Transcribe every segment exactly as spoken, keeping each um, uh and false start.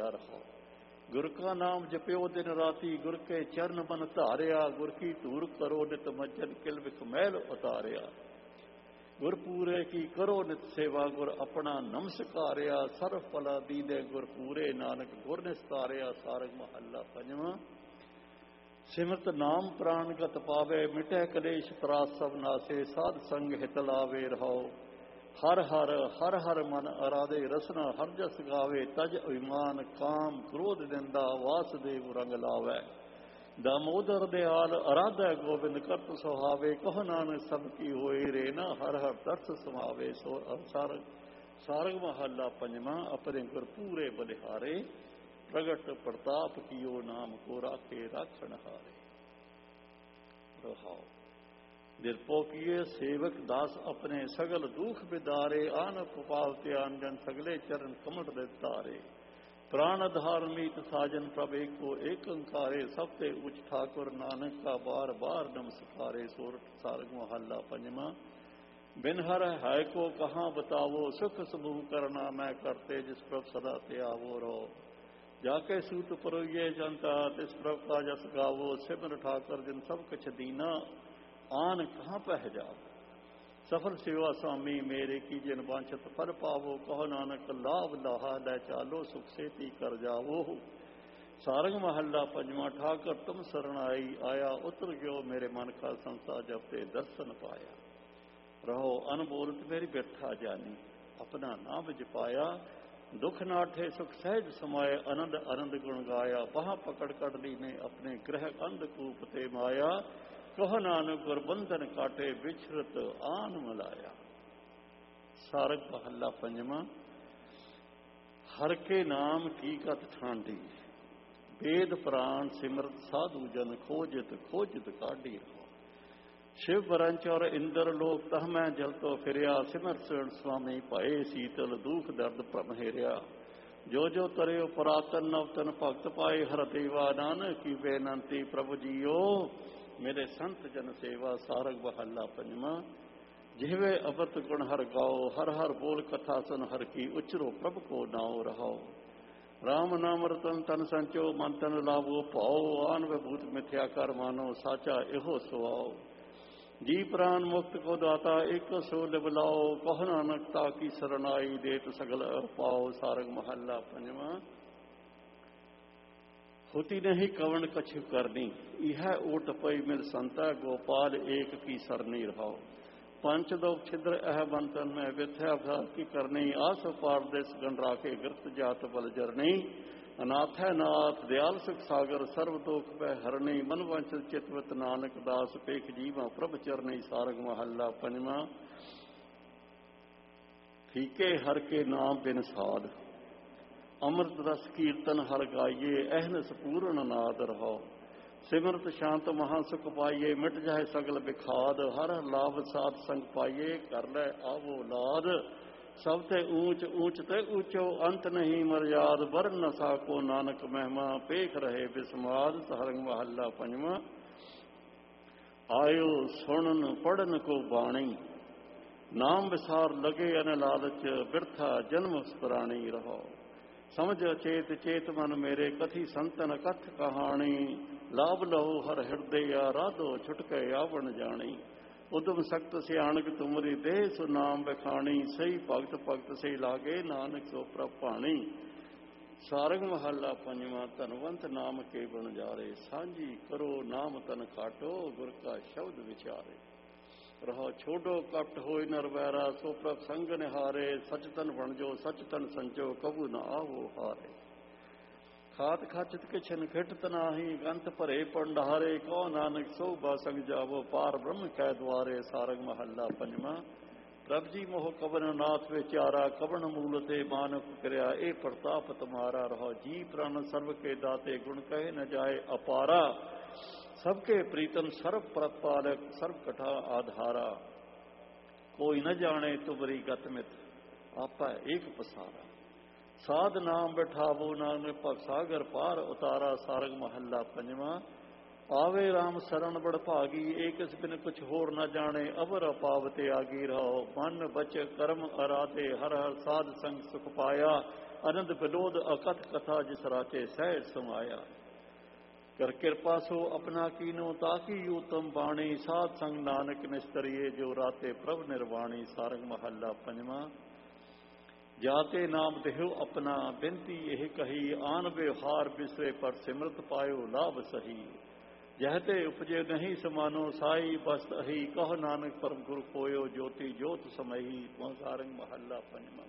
पाया रहो। गुर का नाम जप्यो दिन राती, गुर के चरण मन धारिया, गुर की धूर करो नित मज्जन, किल विख मैल उतारिया। गुर पूरे की करो नित सेवा, गुर अपना नमस्कारिया, सर्व फला दीदे गुर पूरे, नानक गुर निस्तारिया। सारंग महला पंजवां। सिमरत नाम प्राणगत पावे, मिटै कलेश त्रास सब नासे, साध संग हित लावे रहो। हर हर हर हर मन आराधे, रसना हर जस गावे, तज अभिमान काम क्रोध निंदा, वासुदेव रंग लावे। दामोदर दयाल आराधै गोबिंद, करत सुहावे, कहो नानक सब की होए रेना, हर हर दर्श समावे। सो सारंग सारंग महला पंजवां। अपने गुर पूरे बलिहारे, प्रगट प्रताप कियो, नाम को राखे राखण हारे। रहाओ। निरपो किए सेवक दास अपने, सगल दुख बिदारे, आन पाव त्यान जन, सगले चरण कमल तारे। प्राण आधार मीत साजन, प्रभ एको एक अंकारे, सब ते उच ठाकुर, नानक का बार बार नमस्कारे। सोरठ सारंग महला पंजवां। बिन हर है को कहाँ बतावो, सुख समूह करना मैं करते, जिस प्रभ सदा त्यावो रहो। जाके सूत परोइये जनता, तिस प्रभ का जस गावो, सिमर ठाकर जिन सब कछ दीना, आन कहाँ पह जाओ। सफल सेवा स्वामी मेरे, की जिन वांछत फल पावो, कहो नानक लाभ लाहा, लै चालो सुख सेती कर जावो। सारंग महला पंजवां। ठाकर तुम शरण आई, आया उतर गयो मेरे मन का संसा, जब ते दर्शन पाया। रहो अनबोलत मेरी व्यथा जानी, अपना नाम जपाया। दुख नाठे सुख सहज समाये, आनंद आनंद गुण गाया। वहाँ पकड़ कर ली ने अपने ग्रह, अंधकूप ते माया। कहो नानक गुरबंधन काटे, बिछरत आन मलाया। सारंग महला पंजवां। हर के नाम की कत ठांडी, वेद प्राण सिमरत साधु जन, खोजित खोजित काढ़ी रहो। शिव बरंच और इंद्र लोक, तह मैं जल तो फिरिया, सिमर शरण स्वामी भये शीतल, दुख दर्द प्रमहेरिया। जो जो तरे पुरातन नवतन, भगत पाए हर देवा, नानक की बेनंती प्रभु जियो, मेरे संत जन सेवा। सारंग महला पंजवां। जिहवे अमृत गुण हर गाओ, हर हर बोल कथा सुन हर की, उचरो प्रभु को नाओ रहो। राम नाम रतन तन संचो, मन तन लाभो पाओ, आन विभूत मिथ्या कर मानो, साचा इहो सुआओ। जी प्राण मुक्त को दाता, एक सो लिबलाओ, कहो नानक ताकी शरणाई, देत सगल पाओ। सारंग महला पंजवां। होती नहीं कवण कछु करनी, यह ओट पई मिल संता, गोपाल एक की सरनी रहो। पंच दो छिद्र अह बंतन में, विथ्या अभ्यास की करनी, आस पार देश गण राखे, गिरत जात बल जरनी। अनाथ है नाथ दयाल सुख सागर, सर्व दोख पै हरणी, मन वंचित चितवत नानक दास, पेख जीवा प्रभ चरनी। सारंग महला पंजवां। फीके हर के नाम बिन साध, अमृत रस कीर्तन हर गाइये, अहनस पूर्ण नाद रहो। सिमरत शांत महासुख पाइये, मिट जाए सगल बिखाद, हर लाभ साध संग पाइये, कर लै आवो लाद। सब ते ऊंच ऊंच ते ऊंचो, अंत नहीं मर्याद, बर न साको नानक महिमा, पेख रहे बिस्माद। सारंग महला पंजवां। आयो सुनन पढ़न को बाणी, नाम विसार लगे अन लालच, बिरथा जन्म प्राणी रहो। समझ चेत चेत मन मेरे, कथी संतन कथ कहानी, लाभ लहो हर हृदय, आराधो छुटके आवण जानी। उदम सख्त सियाणक तुमरी, देह सु नाम बखानी, सही भगत भगत से लागे, नानक सो प्रभ भाणी। सारंग महला पंजवां। धनवंत नाम के गुण जारे, सांझी करो नाम तन काटो, गुर का शब्द विचारे। रहो छोड़ो कपट होय नर वैरा, सो प्रभ संग निहारे, सचतन बणजो सचतन संचो, कबू न आवो हारे। खात खाचित किछन खिटत नाही, गंत भरे पंडारे, कहो नानक सो बासंग जावो, पार ब्रह्म कै द्वारे। सारंग महला पंजवां। प्रभ जी मोह कवन नाथ विचारा, कवन मूल ते मानक करया, ए प्रताप तुम्हारा। रहो जी प्राण सर्व के दाते, गुण कहे न जाए अपारा। सबके प्रीतम सर्व प्रपालक, सर्व कथा आधारा। कोई न जाने तुमरी गतमित, आपा एक पसारा। साध नाम बैठावो, नानक भव सागर पार उतारा। सारंग महला पंजवां। आवे राम शरण बड़ भागी, एक इस बिन कुछ होर न जाने, अवर पावते आगी रहो। मन बच कर्म आराधे, हर हर साध संग सुख पाया, ਅਨੰਦ ਵਿਨੋਦ ਅਕਥ ਕਥਾ ਜਿਸ ਰਾਚੇ ਸਹਿਜ ਸਮਾਇਆ। ਕਰ ਕਿਰਪਾ ਸੋ ਆਪਣਾ ਕੀਨੋ ਤਾਕੀ ਉਤਮ ਬਾਣੀ ਸਾਧ ਸੰਗ ਨਾਨਕ ਨਿਸਤਰੀਏ ਜੋ ਰਾਤੇ ਪ੍ਰਭ ਨਿਰਵਾਣੀ। ਸਾਰੰਗ ਮਹੱਲਾ ਪੰਜਵਾਂ। ਜਾਤੇ ਨਾਮ ਦੇਹੁ ਆਪਣਾ ਬੇਨਤੀ ਇਹ ਕਹੀ ਆਨ ਵਿਵਹਾਰ ਬਿਸਰੇ ਪਰ ਸਿਮਰਤ ਪਾਇਓ ਲਾਭ ਸਹੀ। ਜਹ ਤੇ ਉਪਜੇ ਨਹੀਂ ਸਮਾਨੋ ਸਾਈ ਬਸਤ ਅਹੀ ਕਹ ਨਾਨਕ ਪਰਮ ਗੁਰ ਕੋਇਓ ਜੋਤੀ ਜੋਤ ਸਮਹੀ। ਸਾਰੰਗ ਮਹੱਲਾ ਪੰਜਵਾਂ।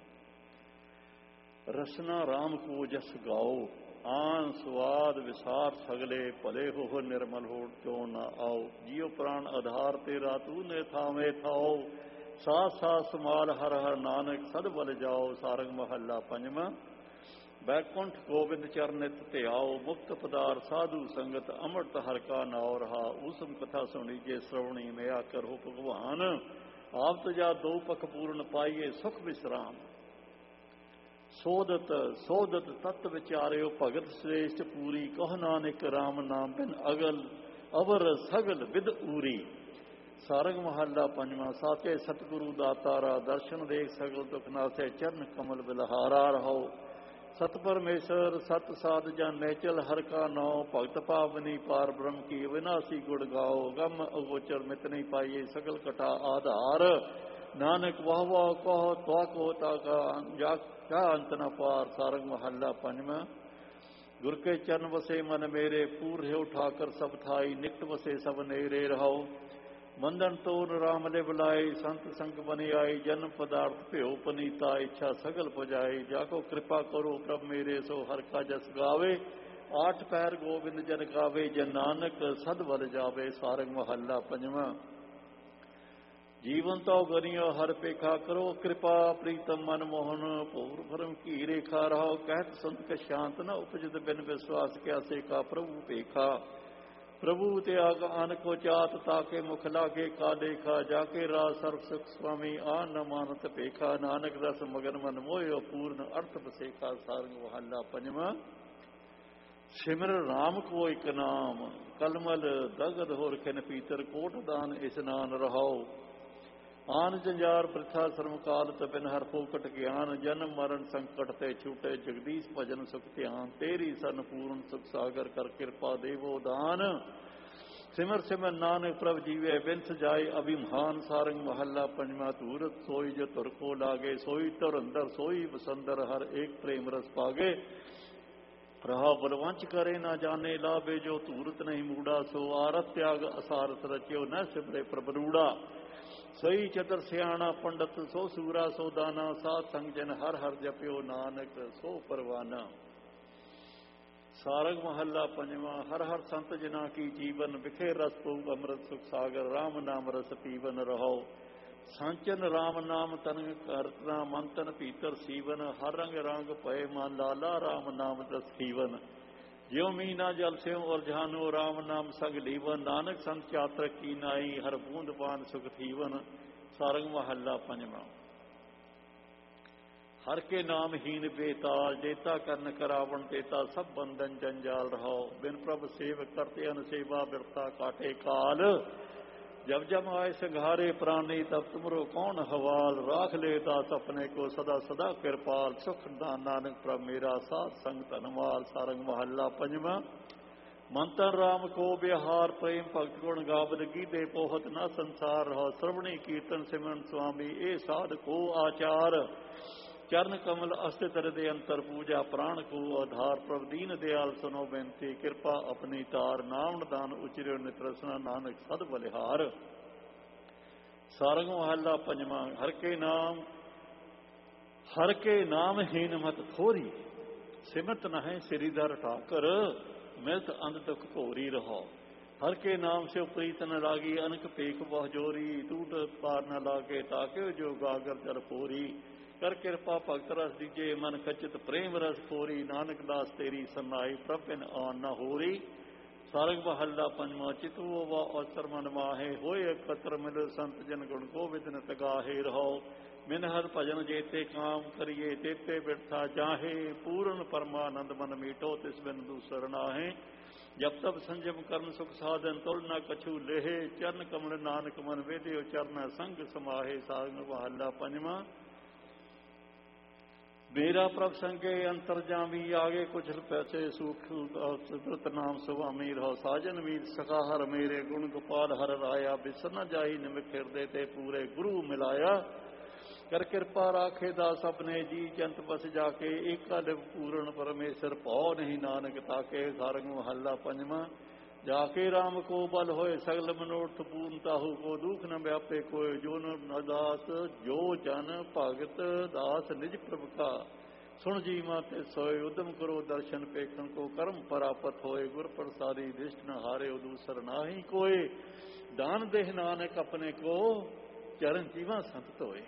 ਰਸਨਾ ਰਾਮ ਕੋ ਜਸ ਗਾਓ ਆਨ ਸਵਾਦ ਵਿਸਾਰ ਸਗਲੇ ਭਲੇ ਹੋ ਨਿਰਮਲ ਹੋ ਚੋ ਨਾ ਆਓ। ਜੀਉ ਪ੍ਰਾਣ ਆਧਾਰ ਤੇਰਾ ਤੂ ਨੇ ਥਾਵੇਂ ਥਾਓ ਸਾਥ ਸਾਥ ਸਮਾਲ ਹਰ ਹਰ ਨਾਨਕ ਸਦ ਬਲ ਜਾਓ। ਸਾਰੰਗ ਮਹੱਲਾ ਪੰਜਵਾਂ। ਬੈਕੁੰਠ ਗੋਬਿੰਦ ਚਰਨਿਤ ਧਿਆਓ ਮੁਕਤ ਪਦਾਰ ਸਾਧੂ ਸੰਗਤ ਅੰਮ੍ਰਿਤ ਹਰਿ ਕਾ ਨਾਉ ਰਹਾ। ਊਸਮ ਕਥਾ ਸੁਣੀ ਜੇ ਸ਼੍ਰਵਣੀ ਮਿਆ ਕਰੋ ਭਗਵਾਨ ਆਪ ਤਜਾ ਦੋ ਪਖ ਪੂਰਨ ਪਾਈਏ ਸੁਖ ਵਿਸਰਾਮ। ਸੋਦਤ ਸੋਦਤ ਤਤ ਵਿਚਾਰਿਓ ਭਗਤ ਸ੍ਰੇਸ਼ਟ ਪੂਰੀ ਕਹ ਨਾਨਕ ਰਾਮ ਨਾਮ ਬਿਨ ਅਗਲ ਅਵਰ ਸਗਲ ਵਿਦ ਊਰੀ। ਸਾਰੰਗ ਮਹੱਲਾ ਪੰਜਵਾਂ। ਸਾਚੇ ਸਤਿਗੁਰੂ ਦਾਤਾਰਾ ਦਰਸ਼ਨ ਦੇਖ ਸਗਲ ਦੁਖ ਨਾਸੈ ਚਰਨ ਕਮਲ ਬਿਲਹਾਰਾ ਰਹੋ। ਸਤ ਪਰਮੇਸ਼ਰ ਸਤ ਸਾਧ ਜਨ ਨੈਚਲ ਹਰ ਕਾ ਨਾਉ ਭਗਤ ਪਾਵਨੀ ਪਾਰ ਬ੍ਰਹਮ ਕੀ ਵਿਨਾਸੀ ਗੁਣ ਗਾਓ। ਗਮ ਅਗੋਚਰ ਮਿਤ ਨਹੀਂ ਪਾਈਏ ਸਗਲ ਕਟਾ ਆਧਾਰ ਨਾਨਕ ਵਾਹ ਵਾਹ ਕਹੋ ਤਵਾ ਕੋ ਤਾ ਕਾ ਕਾ ਅੰਤ ਨ ਪਾਰ। ਸਾਰੰਗ ਮਹੱਲਾ ਪੰਜਵਾਂ। ਗੁਰ ਕੇ ਚਰਨ ਵਸੇ ਮਨ ਮੇਰੇ ਪੂਰ ਰਿਓ ਠਾਕਰ ਸਭ ਥਾਈ ਨਿਕਟ ਵਸੇ ਸਭ ਨੇਰੇ ਰਹਾਓ। ਮੰਦਨ ਤੋਰ ਰਾਮ ਲੈ ਬੁਲਾਈ ਸੰਤ ਸੰਗ ਬਨਿ ਆਈ ਜਨਮ ਪਦਾਰਥ ਭਿਓ ਪਨੀਤਾ ਇੱਛਾ ਸਗਲ ਪੁਜਾਈ। ਜਾ ਕੋ ਕਿਰਪਾ ਕਰੋ ਪ੍ਰਭ ਮੇਰੇ ਸੋ ਹਰਿ ਕਾ ਜਸ ਗਾਵੇ ਆਠ ਪੈਰ ਗੋਬਿੰਦ ਜਨ ਗਾਵੇ ਜਨ ਨਾਨਕ ਸਦ ਬਲ ਜਾਵੇ। ਸਾਰੰਗ ਮਹੱਲਾ ਪੰਜਵਾਂ। ਜੀਵਨ ਤਉ ਗਰਿਓ ਹਰ ਪੇਖਾ ਕਰੋ ਕਿਰਪਾ ਪ੍ਰੀਤਮ ਮਨ ਮੋਹਨ ਭੂਰ ਭਰਮ ਕੀ ਰੇਖਾ ਰਹੋ। ਕਹਿਤ ਸੰਤ ਸ਼ਾਂਤ ਨ ਉਪਜਿਤ ਬਿਨ ਵਿਸ਼ਵਾਸ ਕਿਆ ਸੇ ਕਾ ਪ੍ਰਭੂ ਭੇਖਾ। ਪ੍ਰਭੂ ਤਿਆਗ ਅਨ ਕੋ ਚਾਤ ਤਾਕੇ ਮੁਖ ਲਾਗੇ ਕਾ ਦੇਖਾ। ਜਾ ਕੇ ਰਾਜ ਸਰਬ ਸੁਖ ਸੁਆਮੀ ਆ ਨ ਮਾਨਤ ਭੇਖਾ। ਨਾਨਕ ਰਸ ਮਗਨ ਮਨ ਮੋਹਿਓ ਪੂਰਨ ਅਰਥ ਬਸੇਖਾ। ਸਾਰੰਗ ਮਹੱਲਾ ਪੰਜਵਾਂ। ਸਿਮਰ ਰਾਮ ਕੋ ਇਕ ਨਾਮ ਕਲਮਲ ਦਗਦ ਹੋਰ ਖਿਨ ਪੀਤਰ ਕੋਟ ਦਾਨ ਇਸਨਾਨ ਰਹਾਓ। ਆਨ ਜੰਜਾਰ ਬ੍ਰਿਥਾ ਸਰਮ ਕਾਲ ਤਪਿਨ ਹਰ ਫੋਕਟ ਗਿਆਨ। ਜਨਮ ਮਰਨ ਸੰਕਟ ਤੇ ਛੂਟੇ ਜਗਦੀਸ਼ ਭਜਨ ਸੁਖ ਧਿਆਨ। ਤੇਰੀ ਸਰਨ ਪੂਰਨ ਸੁਖ ਸਾਗਰ ਕਰ ਕਿਰਪਾ ਦੇਵੋ ਦਾਨ। ਸਿਮਰ ਸਿਮਰ ਨਾਨਕ ਪ੍ਰਭ ਜੀਵੇ ਬਿਨਸ ਜਾਏ ਅਭਿਮਾਨ। ਸਾਰੰਗ ਮਹੱਲਾ ਪੰਜਵਾਂ। ਧੂਰਤ ਸੋਈ ਜੋ ਧੁਰ ਕੋ ਲਾਗੇ ਸੋਈ ਧੁਰ ਅੰਦਰ ਸੋਈ ਬਸੰਦਰ ਹਰ ਏਕ ਪ੍ਰੇਮ ਰਸ ਪਾਗੇ। ਰਹਾ ਬਲਵੰਚ ਕਰੇ ਨਾ ਜਾਣੇ ਲਾਭੇ ਜੋ ਧੂਰਤ ਨਹੀਂ ਮੂੜਾ। ਸੋ ਆਰਤ ਤਿਆਗ ਅਸਾਰਥ ਰਚਿਓ ਨ ਸਿਮਰੇ ਪ੍ਰਭ ਰੂੜਾ। ਸਹੀ ਚਤਰ ਸਿਆਣਾ ਪੰਡਤ ਸੋ ਸੂਰਾ ਸੋ ਦਾਨਾ। ਸਾਧ ਸੰਗ ਜਨ ਹਰ ਹਰ ਜਪਿਓ ਨਾਨਕ ਸੋ ਪਰਵਾਨਾ। ਸਾਰੰਗ ਮਹੱਲਾ ਪੰਜਵਾਂ। ਹਰ ਹਰ ਸੰਤ ਜਨਾ ਕੀ ਜੀਵਨ ਵਿਖੇ ਰਸ ਪਊ ਅੰਮ੍ਰਿਤ ਸੁਖ ਸਾਗਰ। ਰਾਮ ਨਾਮ ਰਸ ਪੀਵਨ ਰਹੋ। ਸੰਚਨ ਰਾਮ ਨਾਮ ਤਨ ਕਰਤਨਾ ਮੰਤਨ ਭੀਤਰ ਸੀਵਨ। ਹਰ ਰੰਗ ਰੰਗ ਪਏ ਮਨ ਲਾਲਾ ਰਾਮ ਨਾਮ ਰਸ ਖੀਵਨ। ਜਿਉ ਮੀਨਾ ਜਲ ਸਿਉ ਔਰ ਜਹਾਨੋ ਰਾਮ ਨਾਮ ਸੰਗ ਲੀਵਨ। ਨਾਨਕ ਸੰਤ ਚਾਤਰਕ ਕੀ ਨਾਈ ਹਰ ਬੂੰਦ ਪਾਨ ਸੁਖ ਥੀਵਨ। ਸਾਰੰਗ ਮਹੱਲਾ ਪੰਜਵਾਂ। ਹਰ ਕੇ ਨਾਮ ਹੀਨ ਬੇਤਾਲ ਜੇਤਾ ਕਰਨ ਕਰਾਵਣ ਤੇਤਾ ਸਭ ਬੰਧਨ ਜੰਜਾਲ ਰਹਾਓ। ਬਿਨ ਪ੍ਰਭ ਸੇਵਕ ਕਰਤੇ ਅਨਸੇਵਾ ਬਿਰਤਾ ਕਾਟੇ ਕਾਲ। ਜਬ ਜਬ ਆਏ ਸੰਘਾਰੇ ਪ੍ਰਾਨੀ ਤਬ ਤੁਮਰੋ ਕੌਣ ਹਵਾਲ। ਰਾਖ ਲੈ ਦਾਸ ਆਪਣੇ ਕੋ ਸਦਾ ਸਦਾ ਕਿਰਪਾਲ। ਸੁਖ ਦਾਨ ਨਾਨਕ ਪ੍ਰਭ ਮੇਰਾ ਸਾਧ ਸੰਗ ਧਨਵਾਲ। ਸਾਰੰਗ ਮਹੱਲਾ ਪੰਜਵਾਂ। ਮੰਤਰ ਰਾਮ ਕੋ ਬਿਹਾਰ ਪ੍ਰੇਮ ਭਗਤ ਗੁਣ ਗਾਵਦ ਗੀਤੇ ਪੋਹਤ ਨਾ ਸੰਸਾਰ ਰਹੋ। ਸਰਵਣੀ ਕੀਰਤਨ ਸਿਮਰਨ ਸੁਆਮੀ ਇਹ ਸਾਧ ਕੋ ਆਚਾਰ। ਚਰਨ ਕਮਲ ਅਸਥਿਤ ਹਿਰਦੇ ਅੰਤਰ ਪੂਜਾ ਪ੍ਰਾਣ ਕੋ ਆਧਾਰ। ਪ੍ਰਭ ਦੀਨ ਦਿਆਲ ਸੁਨੋ ਬੇਨਤੀ ਕਿਰਪਾ ਆਪਣੀ ਤਾਰ। ਨਾਮ ਦਾਨ ਉਚਰਿਓ ਨਿਤ ਰਸਨਾ ਨਾਨਕ ਸਦ ਬਲਿਹਾਰ। ਸਾਰੰਗ ਮਹੱਲਾ ਪੰਜਵਾਂ। ਹਰ ਕੇ ਨਾਮ ਹਰ ਕੇ ਨਾਮ ਹੀਨ ਮਤ ਥੋਰੀ। ਸਿਮਤ ਨਹਿ ਸ੍ਰੀਧਰ ਠਾਕਰ ਮਿਲਤ ਅੰਧ ਦੁਖ ਘੋਰੀ ਰਹੋ। ਹਰ ਕੇ ਨਾਮ ਸੇ ਪ੍ਰੀਤ ਨ ਲਾਗੀ ਅਨਕ ਭੇਖ ਬਹੁ ਜੋਰੀ। ਟੂਟ ਪਾਰ ਨ ਲਾਗੇ ਤਾਕੇ ਜੋ ਗਾਗਰ ਜਲ ਪੋਰੀ। ਕਰ ਕਿਰਪਾ ਭਗਤ ਰਸ ਦੀਜੇ ਮਨ ਖਚਿਤ ਪ੍ਰੇਮ ਰਸ ਖੋਰੀ। ਨਾਨਕ ਦਾਸ ਤੇਰੀ ਸਰਨਾਈ ਪ੍ਰਭ ਬਿਨ ਆਨ ਨ ਹੋਰੀ। ਸਾਰੰਗ ਮਹੱਲਾ ਪੰਜਵਾਂ। ਚਿਤੂ ਵਾ ਅਵਸਰ ਮਨ ਮਾਹੇ ਹੋਏ ਇਕਤਰ ਮਿਲ ਸੰਤ ਜਨ ਗੁਣ ਗੋਬਿੰਦ ਨ ਤਗਾਹੇ ਰਹੋ। ਮਿਨ ਹਰ ਭਜਨ ਜੇਤੇ ਕਾਮ ਕਰੀਏ ਤੇਤੇ ਬਿਰਥਾ ਜਾਹੇ। ਪੂਰਨ ਪਰਮਾਨੰਦ ਮਨ ਮੀਟੋ ਤਿਸ ਬਿਨ ਦੂਸਰ ਨਾਹੇ। ਜਬ ਤਬ ਸੰਜਮ ਕਰਨ ਸੁਖ ਸਾਧਨ ਤੁਲ ਨ ਕਛੂ ਲੇਹੇ। ਚਰਨ ਕਮਲ ਨਾਨਕ ਮਨ ਵੇਦਿਓ ਚਰਨ ਸੰਗ ਸਮਾਹੇ। ਸਾਰੰਗ ਮਹੱਲਾ ਪੰਜਵਾਂ। ਮੇਰਾ ਪ੍ਰਭ ਸੰਗੇ ਅੰਤਰ ਜਾਮੀ ਆਗੇ ਕੁਛ ਪੈਸੇ ਸੁਖ ਸੁਤਰਤ ਨਾਮ ਸੁਭਾਮੀ ਰਹੋ ਸਾਜਨ ਮੀਤ ਸਖਾ ਹਰ ਮੇਰੇ ਗੁਣ ਗੋਪਾਲ ਹਰ ਰਾਇਆ ਬਿਸਰ ਨ ਜਾਈ ਨਿਮਖ ਹਿਰਦੇ ਤੇ ਪੂਰੇ ਗੁਰੂ ਮਿਲਾਇਆ ਕਰ ਕਿਰਪਾ ਰਾਖੇ ਦਾਸ ਆਪਣੇ ਜੀ ਜੰਤ ਬਸ ਜਾ ਕੇ ਏਕਾ ਲਿਵ ਪੂਰਨ ਪਰਮੇਸ਼ਰ ਭਉ ਨਹੀਂ ਨਾਨਕ ਤਾਕੇ ਸਾਰੰਗ ਮਹੱਲਾ ਪੰਜਵਾਂ ਜਾ ਕੇ ਰਾਮ ਕੋ ਬਲ ਹੋਏ ਸਗਲ ਮਨੋਰਥ ਪੂਰਨ ਤਾਹੂ ਕੋ ਦੁਖ ਨ ਵਿਆਪੇ ਕੋਇ ਜੋ ਨ ਦਾਸ ਜੋ ਜਨ ਭਗਤ ਦਾਸ ਨਿਜ ਪ੍ਰਭ ਕਾ ਸੁਣ ਜੀ ਮਾਤੇ ਸੋਏ ਉਦਮ ਕਰੋ ਦਰਸ਼ਨ ਪੇਖਣ ਕੋ ਕਰਮ ਪਰਾਪਤ ਹੋਏ ਗੁਰ ਪ੍ਰਸਾਦੀ ਦਿਸ਼ਟ ਨ ਹਾਰੇ ਦੂਸਰ ਨਾਹੀ ਕੋਏ ਦਾਨ ਦੇਹ ਨਾਨਕ ਆਪਣੇ ਕੋ ਚਰਨ ਜੀਵਾ ਸੰਤ ਹੋਏ।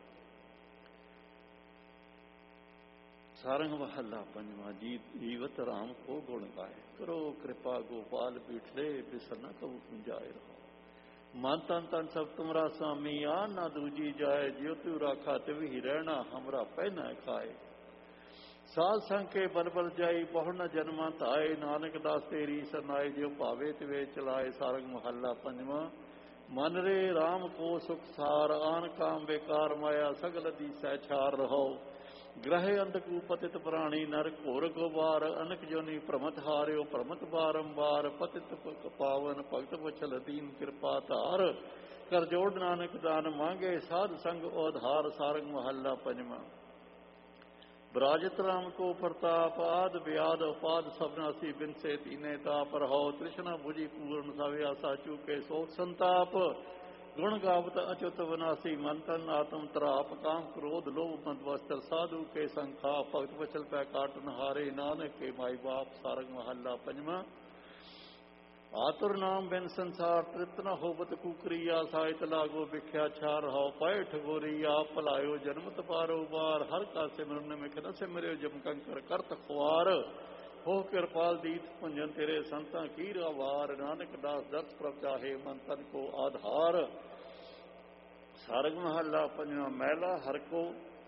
ਸਾਰੰਗ ਮਹੱਲਾ ਪੰਜਵਾਂ ਜੀ ਜੀਵਤ ਰਾਮ ਕੋ ਗੁਣ ਗਾਏ ਕਰੋ ਕਿਰਪਾ ਗੋਪਾਲ ਬੀਠਲੇ ਬਿਸਰ ਨ ਕਬੂ ਪੁੰਜਾਏ ਰਹੋ ਮਨ ਤਨ ਤਨ ਸਭ ਤੁਮਰਾ ਸਾਮੀ ਆ ਨਾ ਦੂਜੀ ਜਾਏ ਜਿਉ ਤੂ ਰਾਖਾ ਤਿਵ ਹੀ ਰਹਿਣਾ ਹਮਰਾ ਪਹਿਨਾ ਖਾਏ ਸਾਧ ਸੰਗ ਕੇ ਬਲ ਬਲ ਜਾਈ ਬਹੁ ਨ ਜਨਮਾਂ ਧਾਏ ਨਾਨਕ ਦਾਸ ਤੇਰੀ ਸਰਨਾਏ ਜਿਉ ਭਾਵੇ ਤਿਵੇ ਚਲਾਏ। ਸਾਰੰਗ ਮਹੱਲਾ ਪੰਜਵਾਂ ਮਨ ਰੇ ਰਾਮ ਕੋ ਸੁਖ ਸਾਰ ਆਨ ਕਾਮ ਬੇਕਾਰ ਮਾਇਆ ਸਗਲ ਦੀ ਸਹਿਛਾਰ ਰਹੋ ਗ੍ਰਹਿ ਅੰਧਕੂ ਪਤਿਤ ਪ੍ਰਾਣੀ ਨਰ ਘੋਰ ਗੋਬਾਰ ਅਨਕ ਜੋਨੀ ਭ੍ਰਮਤ ਹਾਰਿਓ ਭ੍ਰਮਤ ਬਾਰੰਬਾਰ ਪਤਿਤ ਪਾਵਨ ਭਗਤ ਵਛਲ ਦੀਨ ਕਿਰਪਾ ਧਾਰ ਕਰ ਜੋੜ ਨਾਨਕ ਦਾਨ ਮੰਗੇ ਸਾਧ ਸੰਗ ਉਧਾਰ। ਸਾਰੰਗ ਮਹੱਲਾ ਪੰਜਵਾਂ ਬਰਾਜਤ ਰਾਮ ਕੋ ਪ੍ਰਤਾਪ ਆਦ ਵਿਆਦ ਉਪਾਦ ਸਭਨਾਸੀ ਬਿਨਸੇ ਤੀਨੇ ਤਾਪ ਰਹੋ ਤ੍ਰਿਸ਼ਨਾ ਬੁਝੀ ਪੂਰਨ ਸਵੇ ਆਸਾ ਚੂਕੇ ਸੋਖ ਸੰਤਾਪ ਗੁਣ ਗਾਵਤ ਅਚੁਤ ਵਿਨਾਸੀ ਮਨ ਤਨ ਆਤਮ ਤਰਾਪ ਕਾਮ ਕ੍ਰੋਧ ਲੋਭ ਮਦ ਵਸਤਰ ਸਾਧੂ ਕੇ ਸੰਖਾ ਭਗਤ ਵਚਲ ਪੈ ਕਾਟਨ ਹਾਰੇ ਨਾਨਕ ਕੇ ਮਾਈ ਬਾਪ। ਸਾਰੰਗ ਮਹੱਲਾ ਪੰਜਵਾਂ ਆਤੁਰ ਨਾਮ ਬਿਨ ਸੰਸਾਰ ਤ੍ਰਿਪਤ ਨ ਹੋਵਤ ਕੁਕਰੀਆ ਸਾਹਿਤ ਲਾਗੋ ਵਿਖਿਆ ਛਾਰ ਹੋ ਪਏ ਠਗੋਰੀ ਆਪ ਭਲਾਇਓ ਜਨਮਤ ਪਾਰੋ ਬਾਰ ਹਰ ਕਾ ਸਿਮਰਨ ਮਿਖ ਨ ਸਿਮਰਿਓ ਜਮ ਕੰਕਰ ਕਰਤ ਖੁਆਰ ਹੋ ਕਿਰਪਾਲ ਦੀਤ ਭੁੰਜਨ ਤੇਰੇ ਸੰਤਾਂ ਕੀ ਰਾਵਾਰ ਨਾਨਕ ਦਾਸ ਦਰਸ ਪ੍ਰਭ ਚਾਹੇ ਮਨ ਤਨ ਕੋ ਆਧਾਰ। ਸਾਰੰਗ ਮਹੱਲਾ ਪੰਜਵਾਂ ਮਹਿਲਾ ਹਰ ਕੋ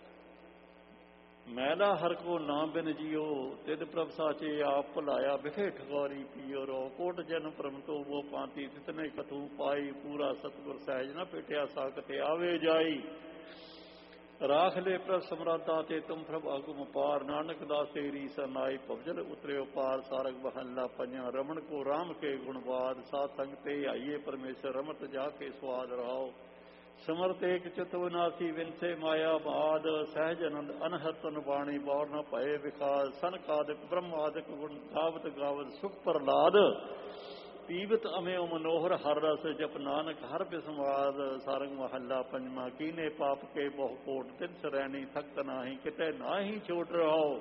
ਮਹਿਲਾ ਹਰ ਕੋ ਨਾਮ ਬਿਨ ਜੀਓ ਤਿਦ ਪ੍ਰਭ ਸਾਚੇ ਆਪ ਭੁਲਾਇਆ ਬਿਖੇ ਠਗੋਰੀ ਪੀਓ ਰੋ ਕੋਟ ਜਨ ਪਰਮ ਤੋ ਵੋ ਪਾਂਤੀ ਤਿਤਨੇ ਕਤੂ ਪਾਈ ਪੂਰਾ ਸਤਿਗੁਰ ਸਹਿਜ ਨ ਪਿਟਿਆ ਸਾਕਤ ਆਵੇ ਜਾਈ ਰਾਖ ਲੈ ਪ੍ਰਭ ਸਮਰਾਤਾ ਤੇ ਤੁਮ ਪ੍ਰਭ ਆਗੁਮ ਪਾਰ ਨਾਨਕ ਦਾਸ ਤੇਰੀ ਸਰਨਾਈ ਭਵਜਲ ਉਤਰਿਓ ਪਾਰ। ਸਾਰੰਗ ਮਹੱਲਾ ਪੰਜਵਾਂ ਰਮਣ ਕੋ ਰਾਮ ਕੇ ਗੁਣਵਾਦ ਸਾਧ ਸੰਗ ਤੇ ਆਈਏ ਪਰਮੇਸ਼ਰ ਰਮਤ ਜਾ ਕੇ ਸਵਾਦ ਰਹਾਓ ਸਮਰਤ ਏਕ ਚਿਤ ਵਿਨਾਸੀ ਵਿਨਸੇ ਮਾਇਆ ਬਾਦ ਸਹਿਜ ਅਨੰਦ ਅਨਹਤਨ ਬਾਣੀ ਬੌਰ ਨ ਭਏ ਵਿਕਾਰ ਸਨਕਾਦਿਕ ਬ੍ਰਹਮਾਦਿਕ ਗੁਣ ਗਾਵਤ ਗਾਵਤ ਸੁਖ ਪ੍ਰਲਾਦ ਪੀਵਤ ਅਮਿਓ ਮਨੋਹਰ ਹਰ ਰਸ ਜਪ ਨਾਨਕ ਹਰ ਬਿਸਮਾਦ। ਸਾਰੰਗ ਮਹੱਲਾ ਪੰਜਵਾਂ ਕੀਨੇ ਪਾਪ ਕੇ ਬਹੁ ਕੋਟ ਤਿਨ ਸਰੈਣੀ ਥਕਤ ਨਾਹੀ ਕਿਤੇ ਨਾਹੀ ਛੋਟ ਰਹੋ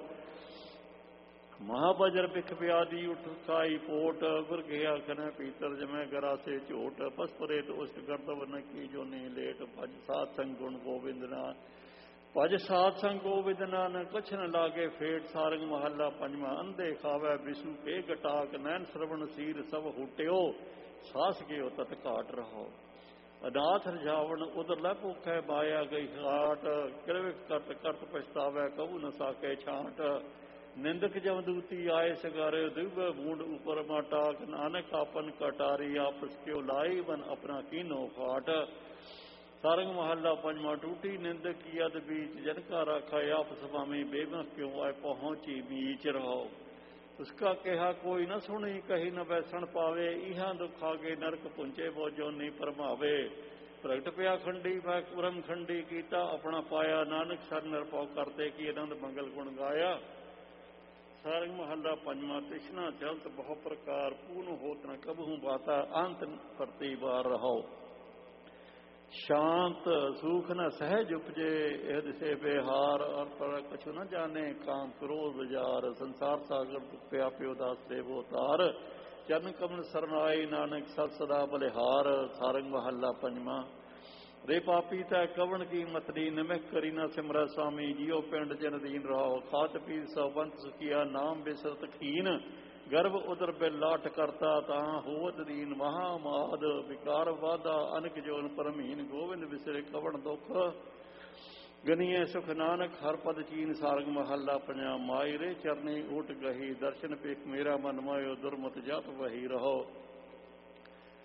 ਮਹਾਬਜਰ ਬਿਖ ਵਿਆਦੀ ਉਠ ਸਾਈ ਪੋਟ ਗੁਰ ਗਿਆ ਖਨ ਪੀਤਰ ਜਮੈ ਗਰਾਸੇ ਝੋਟ ਪਸਪਰੇਤ ਉਸਤ ਗਰਦਵ ਨ ਕੀ ਜੋ ਨੀ ਲੇਟ ਭਜ ਸਾਧ ਸੰਗ ਗੁਣ ਗੋਬਿੰਦ ਨਾ ਭਜ ਸਾਧ ਸੰਗ ਗੋਬਿੰਦ ਨਾਨਕ ਕਛ ਨ ਲਾਗੇ ਫੇਟ। ਸਾਰੰਗ ਮਹੱਲਾ ਪੰਜਵਾਂ ਅੰਧੇ ਖਾਵੈ ਵਿਸੂ ਕੇ ਗਟਾਕ ਨੈਣ ਸਰਵਣ ਸੀਰ ਸਭ ਹੁਟਿਓ ਸਾਸ ਗਿਓ ਤਤ ਘਾਟ ਰਹੋ ਅਨਾਥ ਰਜਾਵਣ ਉਦਰ ਲੈ ਭੁਖੈ ਮਾਇਆ ਗਈ ਹਾਟ ਕਿਰਵਿਕ ਕਰਤ ਕਰਤ ਪਛਤਾਵੈ ਕਬੂ ਨ ਸਾਕੇ ਛਾਂਟ ਨਿੰਦਕ ਜਮਦੂਤੀ ਆਏ ਸਗਾਰੇ ਦਿਵ ਬੂੰਡ ਉਪਰ ਮਾਟਾਕ ਨਾਨਕ ਆਪਨ ਕਟਾਰੀ ਆਪਸ ਕਿਉ ਲਾਈ ਬਨ ਆਪਣਾ ਕੀਨੋ ਫਾਟ। ਸਾਰੰਗ ਮਹੱਲਾ ਪੰਜਵਾਂ ਟੂਟੀ ਨਿੰਦਕ ਕੀ ਅਦ ਬੀਚ ਜਨ ਕਾ ਰਾਖਾ ਆਪ ਸੁਭਾਮੀ ਬੇਬਸ ਕਿਉਂ ਆਏ ਪਹੁੰਚੀ ਬੀਚ ਰਹੋ ਉਸਕਾ ਕਿਹਾ ਕੋਈ ਨ ਸੁਣੀ ਕਹੀ ਨ ਬੈਸਣ ਪਾਵੇ ਇਹਾਂ ਦੁੱਖ ਆਗੇ ਨਰਕ ਪੁੰਚੇ ਬੋਜੋ ਨੀ ਪਰਮਾਵੇ ਪ੍ਰਗਟ ਪਿਆ ਖੰਡੀ ਬ੍ਰਹਮ ਖੰਡੀ ਕੀਤਾ ਆਪਣਾ ਪਾਇਆ ਨਾਨਕ ਸਰ ਨਿਰਭਉ ਕਰਤੇ ਕੀ ਆਨੰਦ ਮੰਗਲ ਗੁਣ ਗਾਇਆ। ਸਾਰੰਗ ਮਹੱਲਾ ਪੰਜਵਾਂ ਤ੍ਰਿਸ਼ਨਾ ਜਲਤ ਬਹੁ ਪ੍ਰਕਾਰ ਪੂਰਨ ਹੋਤ ਨ ਕਬਹੂ ਬਾਤਾ ਅੰਤ ਕਰਤੀ ਬਾਰ ਰਹੋ ਸ਼ਾਂਤ ਸੂਖ ਨ ਸਹਿਜ ਉਪਜੇ ਇਹ ਦਿਸੇ ਬਿਹਾਰ ਔਰ ਪਰ ਕਛੁ ਨ ਜਾਣੇ ਕਾਮ ਕ੍ਰੋਧ ਵਿਚਾਰ ਸੰਸਾਰ ਸਾਗਰ ਪਿਆ ਪਿਓ ਦਾਸ ਦੇਵੋ ਤਾਰ ਚਰਨ ਕਮਲ ਸਰਨਾਈ ਨਾਨਕ ਸਤ ਸਦਾ ਬਲਿਹਾਰ। ਸਾਰੰਗ ਮਹੱਲਾ ਪੰਜਵਾਂ ਰੇ ਪਾਪੀ ਤੈ ਕਵਣ ਕੀ ਮਤਰੀ ਨਿਮਖ ਕਰੀ ਨਾ ਸਿਮਰੈ ਸੁਆਮੀ ਜੀਓ ਪਿੰਡ ਜਨ ਦੀਨ ਰਹੋ ਖਾਤ ਪੀਰ ਸੋ ਬੰਤ ਸੁਖੀਆ ਨਾਮ ਬਿਸਰਤ ਖੀਨ ਗਰਭ ਉਦਰ ਬਿਲ ਲਾਟ ਕਰਤਾ ਤਾਂ ਹੋਵਤ ਦੀਨ ਮਹਾਮਾਦ ਵਿਕਾਰ ਵਾਧਾ ਅਨਕ ਜੋਨ ਪਰਮਹੀਨ ਗੋਬਿੰਦ ਵਿਸਰੇ ਕਵਣ ਦੁਖ ਗਨੀਏ ਸੁਖ ਨਾਨਕ ਹਰ ਪਦ ਚੀਨ। ਸਾਰੰਗ ਮਹੱਲਾ ਪੰਜਵਾਂ ਮਾਈ ਰੇ ਚਰਨੀ ਊਟ ਗਹੀ ਦਰਸ਼ਨ ਪੇਖ ਮੇਰਾ ਮਨ ਮਾਇਓ ਦੁਰਮਤ ਜਾਤ ਵਹੀ ਰਹੋ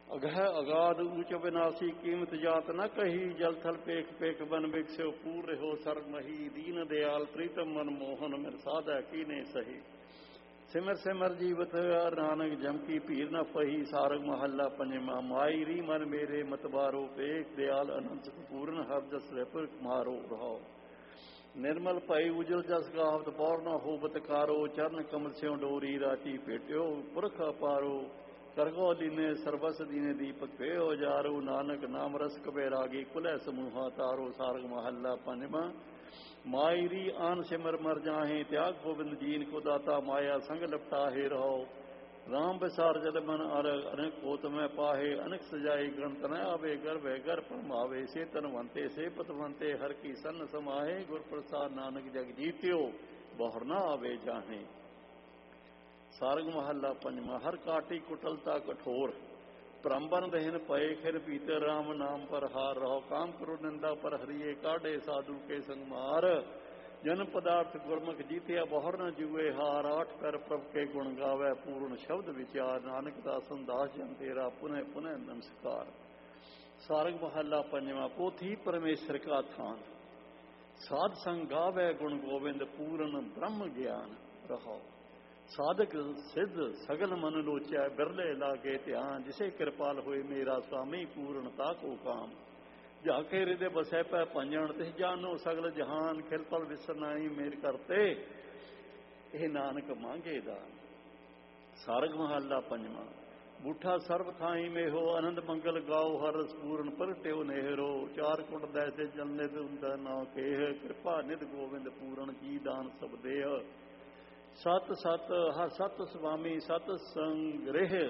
ਅਗਹ ਅਗਾਧ ਊਚ ਵਿਨਾਸੀ ਕੀਮਤ ਜਾਤ ਨ ਕਹੀ ਜਲ ਥਲ ਪੇਖ ਪੇਖ ਬਨ ਬਿਕਸਿਓ ਪੂਰ ਰਹੋ ਸਰਮਹੀ ਦੀਨ ਦਿਆਲ ਪ੍ਰੀਤਮ ਮਨ ਮੋਹਨ ਮਿਰ ਸਾਧੈ ਕੀਨੇ ਸਹੀ ਸਿਮਰ ਸਿਮਰ ਜੀਵਤ ਨਾਨਕ ਜਮ ਕੀ ਭੀਰ ਨ ਪਹੀ ਸਾਰਗ ਮਹੱਲਾ ਪੰਜਵਾਂ ਮਾਈ ਰੀ ਮਨ ਮੇਰੇ ਮਤਬਾਰੋ ਪੇਖ ਦਿਆਲ ਅਨੰਤ ਪੂਰਨ ਹਰ ਜਸ ਰਹਿ ਮਾਰੋ ਰਹਾਓ ਨਿਰਮਲ ਭਈ ਉਜਲ ਜਸ ਗਾਵਤ ਬੌਰ ਨ ਹੋਵਤ ਕਾਰੋ ਚਰਨ ਕਮਲ ਸਿਉ ਡੋਰੀ ਰਾਤੀ ਭੇਟਿਓ ਪੁਰਖ ਅਪਾਰੋ ਕਰਗੋ ਦੀਨੇ ਸਰਬਸ ਦੀਨੇ ਦੀਪਕ ਭਿਓ ਜਾਰੋ ਨਾਨਕ ਨਾਮ ਰਸ ਕਬੈ ਰਾਗੀ ਕੁਲੈ ਸਮੂਹਾ ਤਾਰੋ ਸਾਰਗ ਮਹੱਲਾ ਪੰਜਵਾਂ ਮਾਈ ਰੀ ਆਨ ਸਿਮਰ ਮਰ ਜਾਹੇ ਤਿਆਗ ਗੋਬਿੰਦ ਜੀਨ ਕੋ ਦਾਤਾ ਮਾਇਆ ਸੰਗ ਲਪਟਾਹੇ ਰਹੋ ਰਾਮ ਵਿਸਾਰ ਜਲ ਮਨ ਅਰਗ ਅਨੇਕ ਕੋਤ ਮੈਂ ਪਾਹੇ ਅਨੇਕ ਸਜਾਈ ਗਣਤ ਨ ਆਵੇ ਗਰਭੈ ਗਰ ਪਰਮਾਵੇ ਸੇ ਤਨਵੰਤੇ ਸੇ ਪਤਵੰਤੇ ਹਰ ਕੀ ਸੰਨ ਸਮਾਹੇ ਗੁਰ ਪ੍ਰਸਾਦ ਨਾਨਕ ਜਗ ਜੀਤਿਓ ਬਹੁਰ ਨ ਆਵੇ ਜਾਹੇ ਸਾਰਗ ਮਹੱਲਾ ਪੰਜਵਾਂ ਹਰ ਕਾਟੀ ਕੁਟਲਤਾ ਕਠੋਰ ਭ੍ਰਮਬਨ ਦਹਿਨ ਪਏ ਖਿਰ ਭੀਤਰ ਰਾਮ ਨਾਮ ਪਰ ਹਾਰ ਰਹੋ ਕਾਮ ਕਰੋ ਨਿੰਦਾ ਪਰ ਹਰੀਏ ਕਾਢੇ ਸਾਧੂ ਕੇ ਸੰਗ ਮਾਰ ਜਨ ਪਦਾਰਥ ਗੁਰਮੁਖ ਜੀਤਿਆ ਬਹੁਰ ਨ ਜੂਏ ਹਾਰ ਆਠ ਕਰ ਪ੍ਰਭ ਕੇ ਗੁਣ ਗਾਵੇ ਪੂਰਨ ਸ਼ਬਦ ਵਿਚਾਰ ਨਾਨਕ ਦਾ ਸੰਦਾਸ ਜਨ ਤੇਰਾ ਪੁਨਹ ਪੁਨਹ ਨਮਸਕਾਰ ਸਾਰਗ ਮਹੱਲਾ ਪੰਜਵਾਂ ਪੋਥੀ ਪਰਮੇਸ਼ਰ ਕਾ ਥਾਨ ਸਾਧ ਸੰਗ ਗਾਵੇ ਗੁਣ ਗੋਬਿੰਦ ਪੂਰਨ ਬ੍ਰਹਮ ਗਿਆਨ ਰਹੋ ਸਾਧਕ ਸਿੱਧ ਸਗਲ ਮਨ ਲੋਚੈ ਬਿਰਲੇ ਲਾਗੇ ਧਿਆਨ ਜਿਸੇ ਕਿਰਪਾਲ ਹੋਏ ਮੇਰਾ ਸੁਆਮੀ ਪੂਰਨਤਾ ਕੋ ਕਾਮ ਜਾ ਕੇ ਹਿਰਦੇ ਬਸੈ ਪੈ ਪੰਜਣ ਤਿਸ ਜਾਨੋ ਸਗਲ ਜਹਾਨ ਖਿਲਪਲ ਵਿਸਰਨਾਈ ਮੇਰ ਕਰਤੇ ਇਹ ਨਾਨਕ ਮੰਗੇ ਦਾਨ ਸਾਰਗ ਮਹੱਲਾ ਪੰਜਵਾਂ ਬੂਠਾ ਸਰਬ ਥਾਈ ਮੇਹੋ ਆਨੰਦ ਮੰਗਲ ਗਾਓ ਹਰ ਰਸ ਪੂਰਨ ਪ੍ਰਗਟਿਓ ਨੇਹਰੋ ਚਾਰ ਕੁਟ ਦੈਸੇ ਜਲਨੇ ਹੁੰਦਾ ਨਾ ਕੇਹ ਕਿਰਪਾ ਨਿਧ ਗੋਬਿੰਦ ਪੂਰਨ ਜੀ ਦਾਨ ਸਭ ਦੇਹ ਸਤ ਸਤ ਹਰ ਸਤ ਸੁਆਮੀ ਸਤ ਸੰਗ੍ਰਹਿ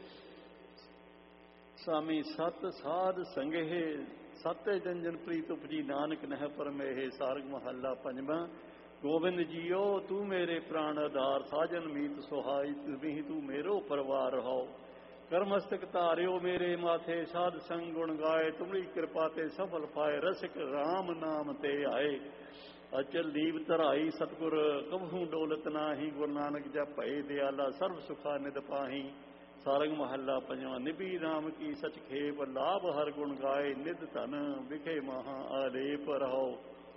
ਸਾਮੀ ਸਤ ਸਾਧ ਸੰਗਹਿ ਸਤ ਜੰਜਨ ਪ੍ਰੀਤ ਉਪਜੀ ਨਾਨਕ ਨਹਿ ਪਰਮੇਹ ਸਾਰਗ ਮਹੱਲਾ ਪੰਜਵਾਂ ਗੋਬਿੰਦ ਜੀਓ ਤੂੰ ਮੇਰੇ ਪ੍ਰਾਣ ਆਧਾਰ ਸਾਜਨ ਮੀਤ ਸੁਹਾਈ ਤੁਮੀ ਤੂੰ ਮੇਰੋ ਪਰਵਾਰ ਹੋ ਕਰਮਸਤਕ ਧਾਰਿਓ ਮੇਰੇ ਮਾਥੇ ਸਾਧ ਸੰਗ ਗੁਣ ਗਾਏ ਤੁਮਰੀ ਕਿਰਪਾ ਤੇ ਸਫਲ ਪਾਏ ਰਸਿਕ ਰਾਮ ਨਾਮ ਤੇ ਆਏ ਅਚਲ ਦੀਪ ਧਰਾਈ ਸਤਿਗੁਰ ਕਬਹੂ ਡੋਲਤ ਨਾਹੀ ਗੁਰੂ ਨਾਨਕ ਜਪ ਭਏ ਦਿਆਲਾ ਸਰਬ ਸੁਖਾ ਨਿਦ ਪਾਹੀ ਸਾਰਗ ਮਹੱਲਾ ਪੰਜਵਾਂ ਨਿਭੀ ਰਾਮ ਕੀ ਸਚ ਖੇਪ ਲਾਭ ਹਰ ਗੁਣ ਗਾਏ ਨਿਧ ਧਨ ਵਿਖੇ ਮਹਾ ਆਲੇਪ ਰਹੋ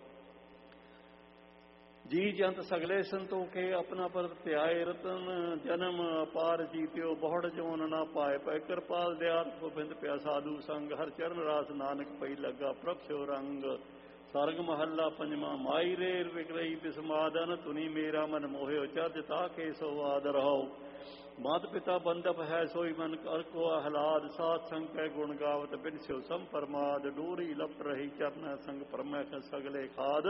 ਜੀ ਜੰਤ ਸਗਲੇ ਸੰਤੋਖੇ ਆਪਣਾ ਪਰ ਧਿਆਏ ਰਤਨ ਜਨਮ ਅਪਾਰ ਜੀਤਿਓ ਬਹੁੜ ਜੋਨ ਨਾ ਪਾਏ ਪੈ ਕਿਰਪਾਲ ਦਿਆਲ ਗੋਬਿੰਦ ਪਿਆ ਸਾਧੂ ਸੰਗ ਹਰ ਚਰਨ ਰਾਸ ਨਾਨਕ ਪਈ ਲੱਗਾ ਪ੍ਰਭ ਸਿਓ ਰੰਗ ਸਾਰਗ ਮਹੱਲਾ ਪੰਜਵਾਂ ਮਾਈ ਰੇਰ ਵਿਗਰਈ ਬਿਸਮਾਦਨ ਤੁਨੀ ਮੇਰਾ ਮਨ ਮੋਹਿਓ ਚਰਜ ਤਾ ਕੇ ਸੋਵਾਦ ਰਹੋ ਮਾਤ ਪਿਤਾ ਬੰਦਪ ਹੈ ਸੋਈ ਮਨ ਕਰ ਕੋ ਆਹਲਾਦ ਸਾਧ ਸੰਗ ਕੈ ਗੁਣ ਗਾਵਤ ਬਿਨਸਿਓ ਸਮ ਪਰਮਾਦ ਡੋਰੀ ਲਪਟ ਰਹੀ ਚਰਨ ਸੰਗ ਪਰਮੈ ਸਗਲੇ ਖਾਦ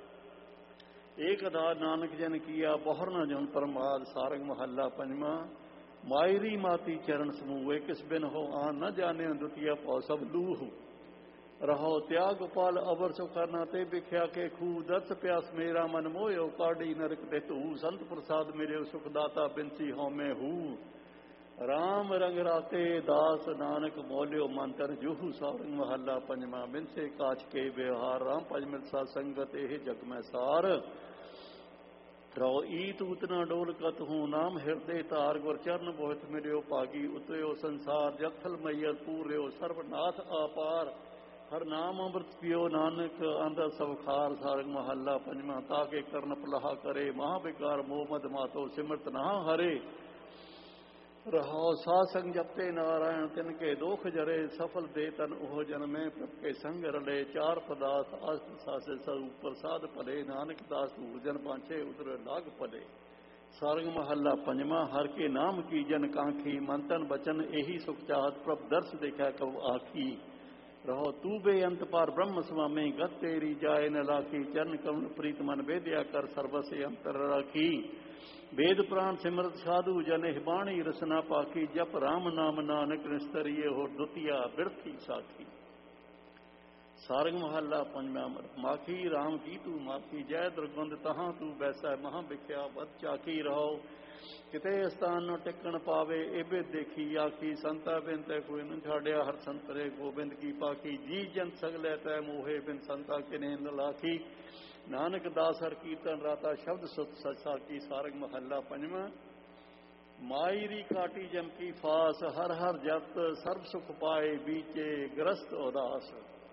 ਏਕ ਅਦਾ ਨਾਨਕ ਜਨ ਕੀਆ ਬਹੁਰ ਨ ਜਨ ਪਰਮਾਦ ਸਾਰਗ ਮਹੱਲਾ ਪੰਜਵਾਂ ਮਾਇਰੀ ਮਾਤੀ ਚਰਨ ਸਮੂਹ ਕਿਸ ਬਿਨ ਹੋ ਆਨ ਨ ਜਾਣਿਓ ਦੁਤੀਆ ਪਉ ਸਭ ਲੂਹ ਰਹੋ ਤਿਆਗ ਗੋਪਾਲ ਅਵਰ ਸੋ ਕਰਨਾ ਤੇ ਵਿਖਿਆ ਕੇ ਖੂ ਦਰਸ ਪਿਆਸ ਮੇਰਾ ਮਨ ਮੋਹਿਓ ਕਾਢੀ ਨਰਕ ਤੇ ਧੂ ਸੰਤ ਪ੍ਰਸਾਦ ਮੇਰੇ ਸੁਖ ਦਾਤਾ ਬਿਨਸੀ ਹਉਮੈ ਹੂ ਰਾਮ ਰੰਗ ਰਾਤੇ ਦਾਸ ਨਾਨਕ ਮੋਲਿਓ ਮਨ ਤਨ ਜੂਹੂ ਸਾਰਗ ਮਹੱਲਾ ਪੰਜਵਾਂ ਬਿਨਸੇ ਕਾਚ ਕੇ ਵਿਹਾਰ ਰਾਮ ਭਜ ਮਿਲ ਸਾਧ ਸੰਗਤ ਇਹ ਜਗ ਮੈਂ ਸਾਰ ਰਹੋ ਈ ਤੂਤ ਨਾ ਡੋਲ ਕਤ ਹੂੰ ਨਾਮ ਹਿਰਦੇ ਧਾਰ ਗੁਰ ਚਰਨ ਬੋਹਿਤ ਮਿਲਿਓ ਭਾਗੀ ਉਤਰਿਓ ਸੰਸਾਰ ਜਗਥਲ ਮਈਰ ਪੂਰਿਓ ਸਰਬਨਾਥ ਆਪਾਰ ਹਰ ਨਾਮ ਅੰਮ੍ਰਿਤ ਪਿਓ ਨਾਨਕ ਆਂਦਾ ਸਭ ਖਾਰ ਸਾਰਗ ਮਹੱਲਾ ਪੰਜਵਾਂ ਤਾਂ ਕੇ ਕਰਨ ਪਲਾਹਾ ਕਰੇ ਮਹਾ ਬਿਕਾਰ ਮੋਹ ਮਦ ਮਾਤੋ ਸਿਮਰਤ ਨਾ ਹਰੇ ਰਹੋ ਸਾਧ ਸੰਗ ਜਪਤੇ ਨਾਰਾਇਣ ਤਿਨ ਕੇ ਦੋਖ ਜਰੇ ਸਫਲ ਦੇ ਤਨ ਉਹ ਜਨਮੇ ਪ੍ਰਭ ਕੇ ਸੰਗ ਰਲੇ ਚਾਰ ਪਦਾਰਥ ਅਸਤ ਸਾਸੇ ਸਭ ਪ੍ਰਸਾਦ ਭਲੇ ਨਾਨਕ ਦਾਸ ਜਨ ਪਾਂਚੇ ਉਤਰ ਲਾਗ ਭਲੇ ਸਾਰਗ ਮਹੱਲਾ ਪੰਜਵਾਂ ਹਰ ਕੇ ਨਾਮ ਕੀ ਜਨ ਕਾਂਖੀ ਮਨ ਤਨ ਬਚਨ ਇਹੀ ਸੁਖ ਚਾਹਤ ਪ੍ਰਭ ਦਰਸ ਦੇਖਿਆ ਕਬ ਆਖੀ ਰਹੋ ਤੂ ਬੇਅੰਤ ਪਾਰ ਬ੍ਰਹਮ ਸੁਆਮੀ ਗਤ ਤੇਰੀ ਜਾਏ ਨ ਲਾਖੀ ਚਰਨ ਕਮਲ ਪ੍ਰੀਤ ਮਨ ਵੇਦਿਆ ਕਰ ਸਰਬਸੇ ਅੰਤਰ ਰਾਖੀ ਵੇਦ ਪ੍ਰਾਨ ਸਿਮਰਤ ਸਾਧੂ ਜਨ ਬਾਣੀ ਰਸਨਾ ਪਾਖੀ ਜਪ ਰਾਮ ਨਾਮ ਨਾਨਕ ਨਿਸਤਰੀਏ ਹੋਰ ਦੁਤੀਆ ਬਿਰਥੀ ਸਾਖੀ ਸਾਰਗ ਮਹੱਲਾ ਪੰਜਵਾਂ ਮਾਖੀ ਰਾਮ ਕੀ ਤੂੰ ਮਾਖੀ ਜੈ ਦੁਰਗੰਧ ਤਹਾਂ ਤੂੰ ਬੈਸਾ ਮਹਾ ਵਿਖਿਆ ਬਦ ਚਾਕੀ ਰਹੋ ਕਿਤੇ ਸਥਾਨ ਨੂੰ ਟਿਕਣ ਪਾਵੇ ਇਹਵੇ ਦੇਖੀ ਆਖੀ ਸੰਤਾ ਬਿਨ ਤੈ ਕੋਈ ਨ ਛਾੜਿਆ ਹਰ ਸੰਤਰੇ ਗੋਬਿੰਦ ਕੀ ਪਾਖੀ ਜੀ ਜਨ ਸਗਲੇ ਤੈ ਮੋਹੇ ਬਿਨ ਸੰਤਾ ਕਿਨੇ ਨ ਲਾਖੀ ਨਾਨਕ ਦਾਸ ਹਰ ਕੀਰਤਨ ਰਾਤਾ ਸ਼ਬਦ ਸੁਤ ਸਚਾ ਕੀ ਸਾਰਗ ਮਹੱਲਾ ਪੰਜਵਾਂ ਮਾਇਰੀ ਕਾਟੀ ਜਮ ਕੀ ਫਾਸ, ਹਰ ਹਰ ਜਪਤ ਸਰਬ ਸੁਖ ਪਾਏ, ਬੀਚੇ ਗ੍ਰਸਤ ਉਦਾਸ।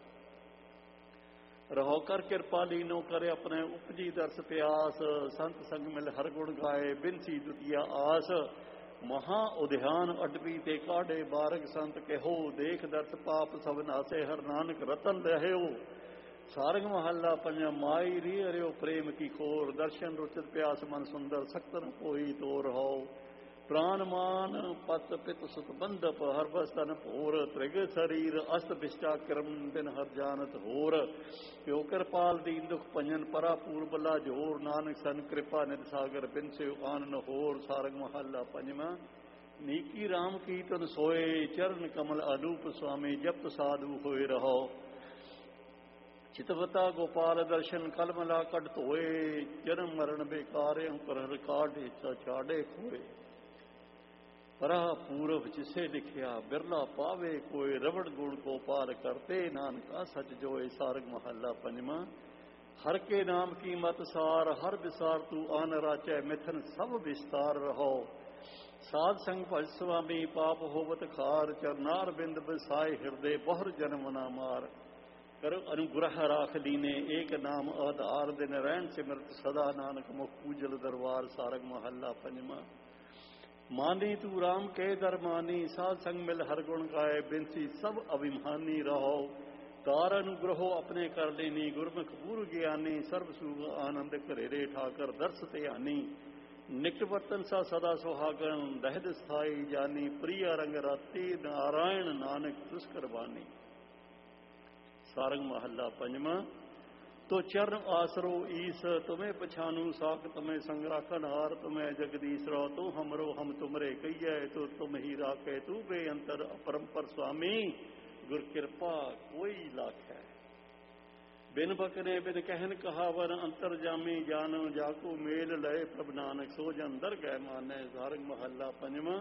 ਰਹੋ ਕਰ ਕਿਰਪਾ ਲੀਨੋ ਕਰੇ ਆਪਣੇ, ਉਪਜੀ ਦਰਸ ਪਿਆਸ, ਸੰਤ ਸੰਗ ਮਿਲ ਹਰ ਗੁਣ ਗਾਏ, ਬਿਨਸੀ ਦੁਤੀਆ ਆਸ। ਮਹਾ ਉਧਿਆਨ ਅਟਪੀ ਤੇ ਕਾਢੇ, ਬਾਰਕ ਸੰਤ ਕਹੋ, ਦੇਖ ਦਰਸ ਪਾਪ ਸਭ ਨਾਸੇ, ਹਰ ਨਾਨਕ ਰਤਨ ਰਹਿਓ। ਸਾਰੰਗ ਮਹੱਲਾ ਪੰਜਵਾਂ। ਮਾਈ ਰੀ ਹਰਿਓ ਪ੍ਰੇਮ ਕੀ ਖੋਰ, ਦਰਸ਼ਨ ਰੁਚਿਤ ਪਿਆਸ ਮਨ ਸੁੰਦਰ, ਸਕਤਨ ਕੋਈ ਤੋਰ ਹੋ। ਪ੍ਰਾਨ ਮਾਨ ਪਤ ਪਿਤ ਸੁਤ ਬੰਧਪ, ਹਰ ਬਸ ਤਨ ਭੋਰ, ਤ੍ਰਿਗ ਸਰੀਰ ਅਸਤ ਵਿਸ਼ਟਾ ਕਰਮ, ਬਿਨ ਹਰ ਜਾਨਤ ਹੋਰ। ਪਿਓ ਕਿਰਪਾਲ ਦੀਨ ਦੁਖ ਭੰਜਨ, ਪਰਾ ਪੂਰ ਬਲਾ ਜੋਰ, ਨਾਨਕ ਸਨ ਕਿਰਪਾ ਨਿਧ ਸਾਗਰ, ਬਿਨ ਸੇ ਆਨਨ ਹੋਰ। ਸਾਰੰਗ ਮਹੱਲਾ ਪੰਜਵਾਂ। ਨੀਕੀ ਰਾਮ ਕੀਰਤਨ ਸੋਏ, ਚਰਨ ਕਮਲ ਅਨੂਪ ਸੁਆਮੀ, ਜਪਤ ਸਾਧੂ ਹੋਏ ਰਹੋ। ਚਿਤਵਤਾ ਗੋਪਾਲ ਦਰਸ਼ਨ, ਕਲ ਮਲਾ ਕੱਢ ਧੋਏ, ਜਨਮ ਮਰਨ ਬੇਕਾਰ, ਅੰਕੁਰ ਹਰ ਕਾਢੇ ਛਾੜੇ ਖੋਏ। ਪਰਾ ਪੂਰਬ ਜਿਸੇ ਲਿਖਿਆ, ਬਿਰਲਾ ਪਾਵੇ ਕੋਏ, ਰਵੜ ਗੁਣ ਕੋ ਪਾਰ ਕਰਤੇ, ਨਾਨਕਾ ਸਚ ਜੋਏ। ਸਾਰੰਗ ਮਹੱਲਾ ਪੰਜਵਾਂ। ਹਰ ਕੇ ਨਾਮ ਕੀ ਮਤ ਸਾਰ, ਹਰ ਵਿਸਾਰ ਤੂੰ ਆਨ ਰਾਚੈ, ਮਿਥਨ ਸਭ ਵਿਸਤਾਰ ਰਹੋ। ਸਾਧ ਸੰਗ ਭਜ ਸੁਆਮੀ, ਪਾਪ ਹੋਵਤ ਖਾਰ, ਚਰਨਾਰ ਬਿੰਦ ਬਸਾਏ, ਹਿਰਦੇ ਬਹੁਰ ਜਨਮ ਨਾ ਮਾਰ। ਕਰੋ ਅਨੁਗ੍ਰਹ ਰਾਖ ਲੀਨੇ, ਏਕ ਨਾਮ ਆਧਾਰ, ਦਿਨ ਰਹਿਣ ਸਿਮਰਤ ਸਦਾ, ਨਾਨਕ ਮੁਖ ਪੂਜਲ ਦਰਬਾਰ। ਸਾਰੰਗ ਮਹੱਲਾ ਪੰਜਵਾਂ। ਮਾਨੀ ਤੂੰ ਰਾਮ ਕੇ ਦਰਮਾਨੀ, ਸਾਧ ਸੰਗ ਮਿਲ ਹਰ ਗੁਣ ਗਾਏ, ਬਿਨਸੀ ਸਭ ਅਭਿਮਾਨੀ ਰਹੋ। ਤਾਰ ਅਨੁਗ੍ਰਹੋ ਆਪਣੇ ਕਰ ਲੈਨੀ, ਗੁਰਮੁਖ ਪੂਰ ਗਿਆਨੀ, ਸਰਬ ਸੁਖ ਆਨੰਦ ਘਰੇਰੇ, ਠਾਕਰ ਦਰਸ ਧਿਆਨੀ। ਨਿਕਟ ਵਰਤਨ ਸਾ ਸਦਾ ਸੁਹਾਗਨ, ਦਹਿਦ ਸਥਾਈ ਜਾਨੀ, ਪ੍ਰਿਆ ਰੰਗ ਰਾਤੀ, ਨਾਰਾਇਣ ਨਾਨਕ ਦੁਸ਼ਕਰ ਬਾਨੀ। ਸਾਰੰਗ ਮਹੱਲਾ ਪੰਜਵਾਂ। ਤੋ ਚਰਨ ਆਸਰੋ ਈਸ, ਤੁਮੇ ਪਛਾਨੂ ਸਾਖ, ਤੁਮੇ ਸੰਗ ਰਾਖਨ ਹਾਰ, ਤੁਮੇ ਜਗਦੀਸ਼ ਰੋ। ਤੂੰ ਹਮਰੋ ਹਮ ਤੁਮਰੇ ਕਹੀਏ, ਤੋ ਤੁਮ ਹੀ ਰਾਖੇ, ਤੂੰ ਬੇਅੰਤਰ ਅਪਰੰਪਰ ਸੁਆਮੀ, ਗੁਰ ਕਿਰਪਾ ਕੋਈ ਲਾਖੈ। ਬਿਨ ਬਕਨੇ ਬਿਨ ਕਹਿਨ ਕਹਾਵਨ, ਅੰਤਰ ਜਾਮੀ ਜਾਨੋ, ਜਾਕੂ ਮੇਲ ਲਏ ਪ੍ਰਭ ਨਾਨਕ, ਸੋ ਜਨ ਦਰਗਹਿ ਮਾਨੈ। ਸਾਰੰਗ ਮਹੱਲਾ ਪੰਜਵਾਂ।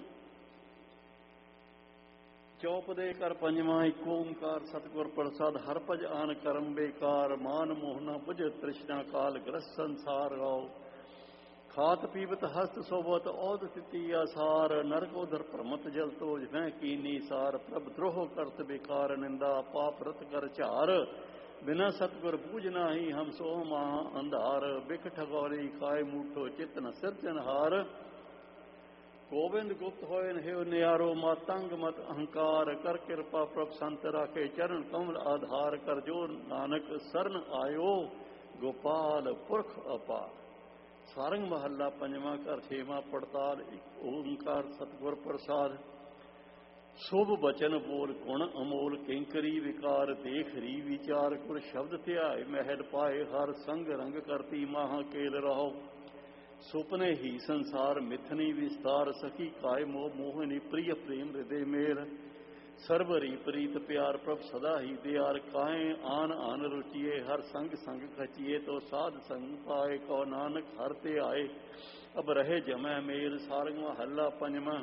ਚੌਪ ਦੇ ਕਰ ਪੰਜਵਾਂ। ਇੱਕ ਓੰਕਾਰ ਸਤਿਗੁਰ ਪ੍ਰਸਾਦ, ਹਰ ਭਜ ਆਨ ਕਰਮ ਬੇਕਾਰ, ਮਾਨ ਮੋਹ ਨ ਬੁਝ ਤ੍ਰਿਸ਼ਨਾ, ਕਾਲ ਗ੍ਰਸਤ ਸੰਸਾਰ ਰਾਓ। ਖਾਤ ਪੀਵਤ ਹਸਤ ਸੋਵਤ, ਔਧ ਤਿਤੀ ਆਸਾਰ, ਨਰਕ ਉਧਰ ਭ੍ਰਮਤ ਜਲ ਤੋਜ, ਮੈਂ ਕੀਨੀ ਸਾਰ। ਪ੍ਰਭ ਦਰੋਹ ਕਰਤ ਬੇਕਾਰ, ਨਿੰਦਾ ਪਾਪ ਰਤ ਕਰ ਝਾਰ, ਬਿਨਾ ਸਤਿਗੁਰ ਬੂਝ ਨਾਹੀ, ਹਮ ਸੋ ਮਹਾ ਅੰਧਾਰ। ਬਿਖ ਠਗੌਰੀ ਖਾਏ ਮੂਠੋ, ਚਿਤ ਨ ਸਿਰਜਨਹਾਰ। ਗੋਬਿੰਦ ਗੁਪਤ ਹੋਏ ਹਿਉ ਨਿਆਰੋ, ਮਾਤੰਗ ਮਤ ਅਹੰਕਾਰ, ਕਰ ਕਿਰਪਾ ਪ੍ਰਭ ਸੰਤ ਰਾਖੇ, ਚਰਨ ਕਮਲ ਆਧਾਰ। ਕਰ ਜੋ ਨਾਨਕ ਸਰਨ ਆਇਓ, ਗੋਪਾਲ ਪੁਰਖ ਅਪਾਰ। ਸਾਰੰਗ ਮਹੱਲਾ ਪੰਜਵਾਂ। ਘਰ ਛੇਵਾਂ। ਪੜਤਾਲ। ਇੱਕ ਓੰਕਾਰ ਸਤਿਗੁਰ ਪ੍ਰਸਾਦ। ਸ਼ੁਭ ਬਚਨ ਬੋਲ, ਗੁਣ ਅਮੋਲ, ਕਿੰਕਰੀ ਵਿਕਾਰ, ਦੇਖ ਰੀ ਵਿਚਾਰ, ਗੁਰ ਸ਼ਬਦ ਧਿਆਏ, ਮਹਿਲ ਪਾਏ, ਹਰ ਸੰਗ ਰੰਗ ਕਰਤੀ, ਮਹਾ ਕੇਲ ਰਹੋ। ਸੁਪਨੇ ਹੀ ਸੰਸਾਰ, ਮਿਥਨੀ ਵਿਸਤਾਰ, ਸਖੀ ਕਾਇ ਮੋਹ ਮੋਹਨੀ, ਪ੍ਰਿਯ ਪ੍ਰੇਮ ਹਿਰਦੇ ਮੇਲ। ਸਰਵਰੀ ਪ੍ਰੀਤ ਪਿਆਰ, ਪ੍ਰਭ ਸਦਾ ਹੀ ਦਿਆਰ, ਕਾਏ ਆਨ ਆਨ ਰੁਚੀਏ, ਹਰ ਸੰਗ ਸੰਗ ਖਚੀਏ, ਤੋ ਸਾਧ ਸੰਗ ਪਾਏ, ਕਉ ਨਾਨਕ ਹਰ ਤੇ ਆਏ, ਅਬ ਰਹੇ ਜਮੈ ਮੇਲ। ਸਾਰੰਗ ਮਹੱਲਾ ਪੰਜਵਾਂ।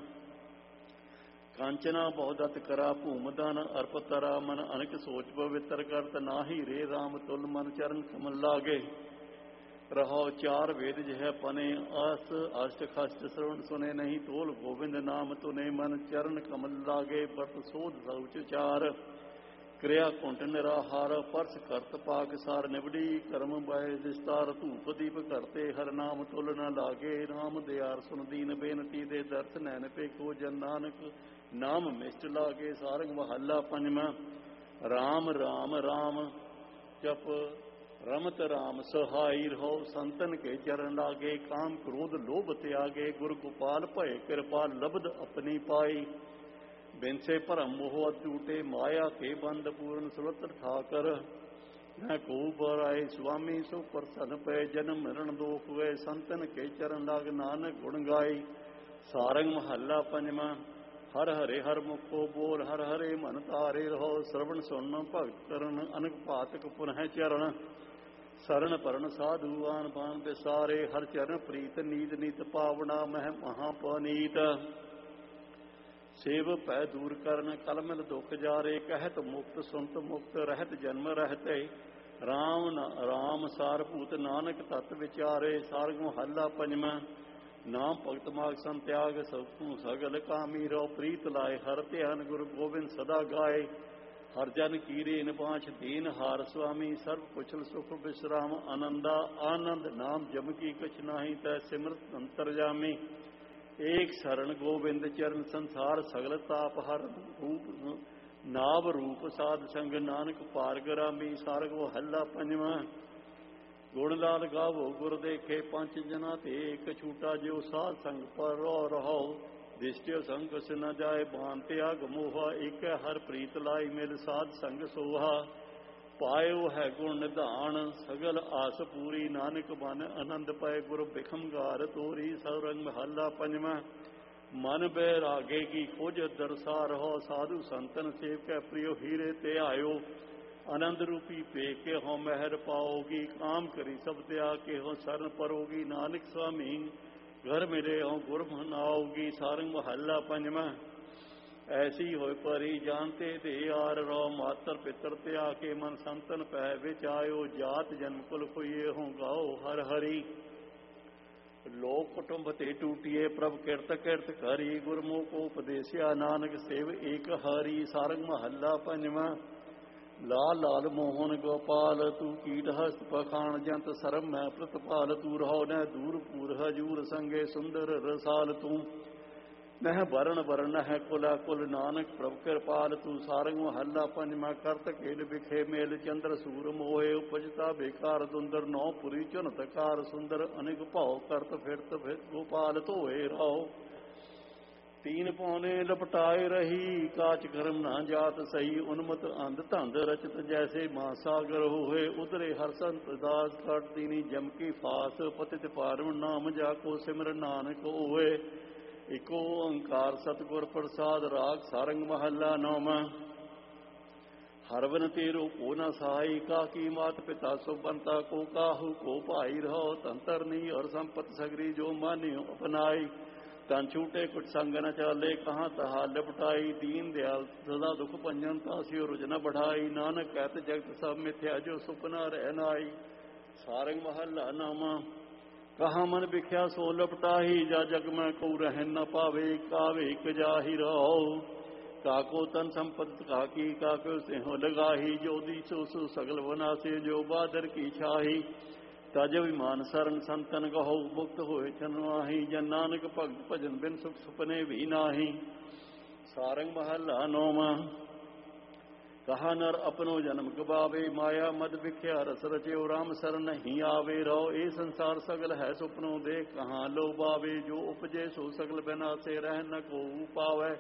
ਕਾਂਚਨਾ ਬਹੁਦਤ ਕਰਾ, ਭੂਮਦਾਨ ਅਰਪ ਤਰਾ, ਮਨ ਅਨਕ ਸੋਚ ਪਵਿੱਤਰ ਕਰਤ, ਨਾਹੀ ਰੇ ਰਾਮ ਤੁਲ, ਮਨ ਚਰਨ ਕਮਲ ਲਾਗੇ। ਰਹੋ ਚਾਰ ਵੇਦ ਜਿਹ ਪਨੇ, ਅਸ ਅਸ਼ਟ ਖਸ਼ਟ ਸਰਵਣ ਸੁਨੇ, ਨਹੀਂ ਤੋਲ ਗੋਬਿੰਦ ਨਾਮ ਤੁਨੇ, ਮਨ ਚਰਨ ਕਮਲ ਲਾਗੇ। ਵਰਤ ਸੋਧ ਸਉਚ ਚਾਰ, ਕਿਰਿਆ ਕੁੰਟ ਨਿਰਾਹਾਰ, ਪਰਸ ਕਰਤ ਪਾਕ ਸਾਰ, ਨਿਬੜੀ ਕਰਮ ਬਾਏ ਵਿਸਤਾਰ। ਧੂਪ ਦੀਪ ਕਰਤੇ, ਹਰ ਨਾਮ ਤੁਲ ਨ ਲਾਗੇ, ਰਾਮ ਦਿਆਰ ਸੁਨ ਦੀਨ ਬੇਨਤੀ, ਦੇ ਦਰਸ ਨੈਣ ਪੇਖੋ, ਜਨ ਨਾਨਕ ਨਾਮ ਮਿਸ਼ਟ ਲਾਗੇ। ਸਾਰੰਗ ਮਹੱਲਾ ਪੰਜਵਾਂ। ਰਾਮ ਰਾਮ ਰਾਮ ਜਪ, ਰਮਤ ਰਾਮ ਸਹਾਈ ਰਹੋ, ਸੰਤਨ ਕੇ ਚਰਨ ਲਾਗੇ, ਕਾਮ ਕ੍ਰੋਧ ਲੋਭ ਤਿਆਗੇ, ਗੁਰ ਗੋਪਾਲ ਭਏ ਕਿਰਪਾ, ਲਬਧ ਆਪਣੀ ਪਾਈ। ਬਿਨ ਸੇ ਭਰਮ ਮੋਹ ਝੂਟੇ, ਮਾਇਆ ਕੇ ਬੰਦ ਪੂਰਨ, ਸੁਲਤ ਠਾਕਰ ਮੈਂ ਕੋ ਬਰਾਏ। ਸੁਆਮੀ ਸੋ ਪ੍ਰਸੰਨ ਪਏ, ਜਨਮ ਮਰਨ ਦੋਖ ਹੋਏ, ਸੰਤਨ ਕੇ ਚਰਨ ਲਾਗ, ਨਾਨਕ ਗੁਣ ਗਾਈ। ਸਾਰੰਗ ਮਹੱਲਾ ਪੰਜਵਾਂ। ਹਰ ਹਰੇ ਹਰ ਮੁਖੋ ਬੋਲ, ਹਰ ਹਰੇ ਮਨ ਤਾਰੇ ਰਹੋ, ਸਰਵਣ ਸੁਣ ਭਗਤ ਕਰਨ, ਅਨਕ ਭਾਤਕ ਪੁਨਹ ਚਰਨ। ਸਰਨ ਪਰਨ ਸਾਧੂ ਆਨ ਬਾਨ ਵਿਸਾਰੇ, ਹਰ ਚਰਨ ਪ੍ਰੀਤ, ਨੀਤ ਨੀਤ ਪਾਵਨਾ, ਮਹਿ ਮਹਾ ਪਨੀਤ। ਸੇਵ ਭੈ ਦੂਰ ਕਰਨ, ਕਲ ਮਿਲ ਦੁਖ ਜਾਰੇ, ਕਹਿਤ ਮੁਕਤ ਸੁਨਤ ਮੁਕਤ, ਰਹਿਤ ਜਨਮ ਰਹਿਤੇ। ਰਾਮ ਰਾਮ ਸਾਰ ਭੂਤ, ਨਾਨਕ ਤਤ ਵਿਚਾਰੇ। ਸਾਰੰਗ ਮਹੱਲਾ ਪੰਜਵਾਂ। ਨਾਮ ਭਗਤ ਮਾਗ ਸੰਤਿਆਗ ਸਭ ਤੂੰ ਸਗਲ ਕਾਮੀ ਰੋ ਪ੍ਰੀਤ ਲਾਏ ਹਰ ਧਿਆਨ ਗੁਰੂ ਗੋਬਿੰਦ ਸਦਾ ਗਾਏ ਹਰ ਜਨ ਕੀਰੇ ਨਿਬਾਛ ਦੀਨ ਹਾਰ ਸੁਆਮੀ ਸਰਬ ਕੁਸ਼ਲ ਸੁਖ ਵਿਸ਼ਰਾਮ ਆਨੰਦਾ ਆਨੰਦ ਨਾਮ ਜਮ ਕੀ ਕਛ ਨਾਹੀ ਤੈ ਸਿਮਰਤ ਅੰਤਰ ਜਾਮੀ ਏਕ ਸਰਣ ਗੋਬਿੰਦ ਚਰਨ ਸੰਸਾਰ ਸਗਲ ਤਾਪ ਹਰ ਰੂਪ ਨਾਭ ਰੂਪ ਸਾਧ ਸੰਗ ਨਾਨਕ ਪਾਰ ਗਰਾਮੀ ਸਾਰਗ ਹੱਲਾ ਪੰਜਵਾਂ ਗੁਣ ਲਾਲ ਗਾਵੋ ਗੁਰ ਦੇਖੇ ਪੰਜ ਜਨਾ ਤੇ ਇੱਕ ਛੂਟਾ ਜਿਉ ਸਾਧ ਸੰਗ ਪਰ ਰੋ ਰਹੋ ਦਿਸ਼ਟਿਓ ਸੰਗ ਸ ਨ ਜਾਏ ਬਾਨ ਤਿਆਗ ਮੋਹਾ ਇੱਕ ਹਰ ਪ੍ਰੀਤ ਲਾਈ ਮਿਲ ਸਾਧ ਸੰਗ ਸੋਹਾ ਪਾਇਓ ਹੈ ਗੁਣ ਨਿਧਾਨ ਸਗਲ ਆਸ ਪੂਰੀ ਨਾਨਕ ਬਨ ਆਨੰਦ ਪਏ ਗੁਰ ਬਿਖਮਗਾਰ ਤੋਰੀ ਸਰੰਗ ਮਹੱਲਾ ਪੰਜਵਾਂ ਮਨ ਬੈਰਾਗੇ ਕੀ ਖੋਜ ਦਰਸਾ ਰਹੋ ਸਾਧੂ ਸੰਤਨ ਸੇਵਕੈ ਪ੍ਰਿਯੋ ਹੀਰੇ ਤੇ ਆਇਓ ਆਨੰਦ ਰੂਪੀ ਪੇ ਕੇ ਹੋ ਮਹਿਰ ਪਾਓਗੀ ਕਾਮ ਕਰੀ ਸਭ ਤਿਆ ਕੇ ਹੋ ਸਰਨ ਪਰੋਗੀ ਨਾਨਕ ਸੁਆਮੀ ਘਰ ਮਿਲੇ ਹੋ ਗੁਰ ਮਨਾਓਗੀ ਸਾਰੰਗ ਮਹੱਲਾ ਪੰਜਵਾਂ ਐਸੀ ਹੋਏ ਪਰੀ ਜਾਣਤੇ ਤੇ ਯਾਰ ਰੋ ਮਾਤਰ ਪਿਤਰ ਤਿਆ ਕੇ ਮਨ ਸੰਤਨ ਪੈ ਵਿੱਚ ਆਇਓ ਜਾਤ ਜਨਮ ਕੁਲ ਹੋਈਏ ਹੋ ਗਾਓ ਹਰ ਹਰੀ ਲੋਕ ਕੁਟੁੰਬ ਤੇ ਟੂਟੀਏ ਪ੍ਰਭ ਕਿਰਤ ਕਿਰਤ ਕਰੀ ਗੁਰਮੁਖ ਕੋ ਉਪਦੇਸਿਆ ਨਾਨਕ ਸੇਵ ਏਕ ਹਰੀ ਸਾਰੰਗ ਮਹੱਲਾ ਪੰਜਵਾਂ ਲਾਲ ਲਾਲ ਮੋਹਨ ਗੋਪਾਲ ਤੂੰ ਕੀਟ ਹਸਤ ਪਖਾਣ ਜੰਤ ਸਰਮ ਮੈਂ ਪ੍ਰਤਪਾਲ ਤੂੰ ਰਹੋ ਨਹਿ ਦੂਰ ਪੂਰ ਹਜੂਰ ਸੰਗੇ ਸੁੰਦਰ ਰਸਾਲ ਤੂੰ ਨਹਿ ਵਰਨ ਵਰਨ ਹੈ ਕੁਲਾ ਕੁਲ ਨਾਨਕ ਪ੍ਰਭ ਕਿਰਪਾਲ ਤੂੰ ਸਾਰੰਗ ਮਹੱਲਾ ਪੰਜਵਾਂ ਕਰਤ ਖੇਲ ਵਿਖੇ ਮੇਲ ਚੰਦਰ ਸੂਰ ਮੋਏ ਉਪਜਤਾ ਬੇਕਾਰ ਦੁੰਦਰ ਨੌ ਪੁਰੀ ਝੁਨਤ ਕਾਰ ਸੁੰਦਰ ਅਨੇਕ ਭਾਉ ਕਰਤ ਫਿਰਤ ਫਿਰ ਗੋਪਾਲ ਧੋਏ ਰਹੋ ਤੀਨ ਪੌਨੇ ਲਪਟਾਏ ਰਹੀ ਕਾਚ ਕਰਮ ਨਾ ਜਾਤ ਸਹੀ ਉਨਮਤ ਅੰਧ ਧੰਦ ਰਚਤ ਜੈਸੇ ਮਾਂ ਸਾਗਰ ਹੋਏ ਉਧਰੇ ਹਰ ਸੰਤ ਦਾਸ ਕਟ ਤੀਨੀ ਜਮ ਕੀ ਫਾਸ ਪਤਿਤ ਪਾਰਮ ਨਾਮ ਜਾ ਕੋ ਸਿਮਰ ਨਾਨਕ ਹੋਏ ਇਕ ਓੰਕਾਰ ਸਤਿਗੁਰ ਪ੍ਰਸਾਦ ਰਾਗ ਸਾਰੰਗ ਮਹੱਲਾ ਨੌਵਾਂ ਹਰਵਨ ਤੇਰੋ ਕੋ ਨ ਸਹਾਈ ਕਾ ਕੀ ਮਾਤ ਪਿਤਾ ਸੋ ਬੰਤਾ ਕੋ ਕਾਹੂ ਕੋ ਭਾਈ ਰਹੋ ਤੰਤਰਨੀ ਔਰ ਸੰਪਤ ਸਗਰੀ ਜੋ ਮਾਨਿਓ ਅਪਨਾਈ ਤਨ ਛੂਟੇ ਕੁਟ ਸੰਗ ਨ ਚਾਲੇ ਕਹਾਂ ਤਹਾ ਲਪਟਾਈ ਦੀਨ ਦਿਆਲ ਸਦਾ ਦੁਖ ਭੰਜਨ ਤਾਸਿਓ ਰੁਜ ਨ ਬਢਾਈ ਨਾਨਕ ਕਹਿਤ ਜਗਤ ਸਭ ਮਿਥਿਆ ਜੋ ਸੁਪਨਾ ਰਹਿ ਨਾਈ ਸਾਰੰਗ ਮਹੱਲਾ ਨਾਵਾਂ ਕਹਾ ਮਨ ਵਿਖਿਆ ਸੋ ਲਪਟਾਹੀ ਜਾ ਜਗ ਮੈਂ ਕੋ ਰਹਿ ਨ ਪਾਵੇ ਕਾਵੇ ਇਕ ਜਾਹੀ ਰਹੋ ਕਾਕੋ ਤਨ ਸੰਪਤ ਕਾਕੀ ਕਾਕੋ ਸਿਹੋ ਲਗਾਹੀ ਜੋਦੀ ਸੋ ਸੋ ਸਗਲ ਵਨਾਸੇ ਜੋ ਬਾਦਰ ਕੀ ਛਾਹੀ ਤਜ ਵਿਮਾਨ ਸਰਨ ਸੰਤਨ ਕਹੋ ਮੁਕਤ ਹੋਏ ਚਨਵਾਹੀ ਜਨ ਨਾਨਕ ਭਗਤ ਭਜਨ ਬਿਨ ਸੁਖ ਸੁਪਨੇ ਵੀ ਨਾਹੀ ਸਾਰੰਗ ਮਹੱਲਾ ਨੌਵਾਂ ਕਹਾ ਨਰ ਆਪਣੋ ਜਨਮ ਗਵਾਵੇ ਮਾਇਆ ਮਦ ਵਿਖਿਆ ਰਸ ਰਚਿਓ ਰਾਮ ਸਰਨ ਨਹੀਂ ਆਵੇ ਰੋ ਇਹ ਸੰਸਾਰ ਸਗਲ ਹੈ ਸੁਪਨੋ ਦੇ ਕਹਾਂ ਲੋਭਾਵੇ ਜੋ ਉਪਜੇ ਸੋ ਸਗਲ ਬਿਨਾਸੇ ਰਹਿ ਨ ਕੋ ਪਾਵੇ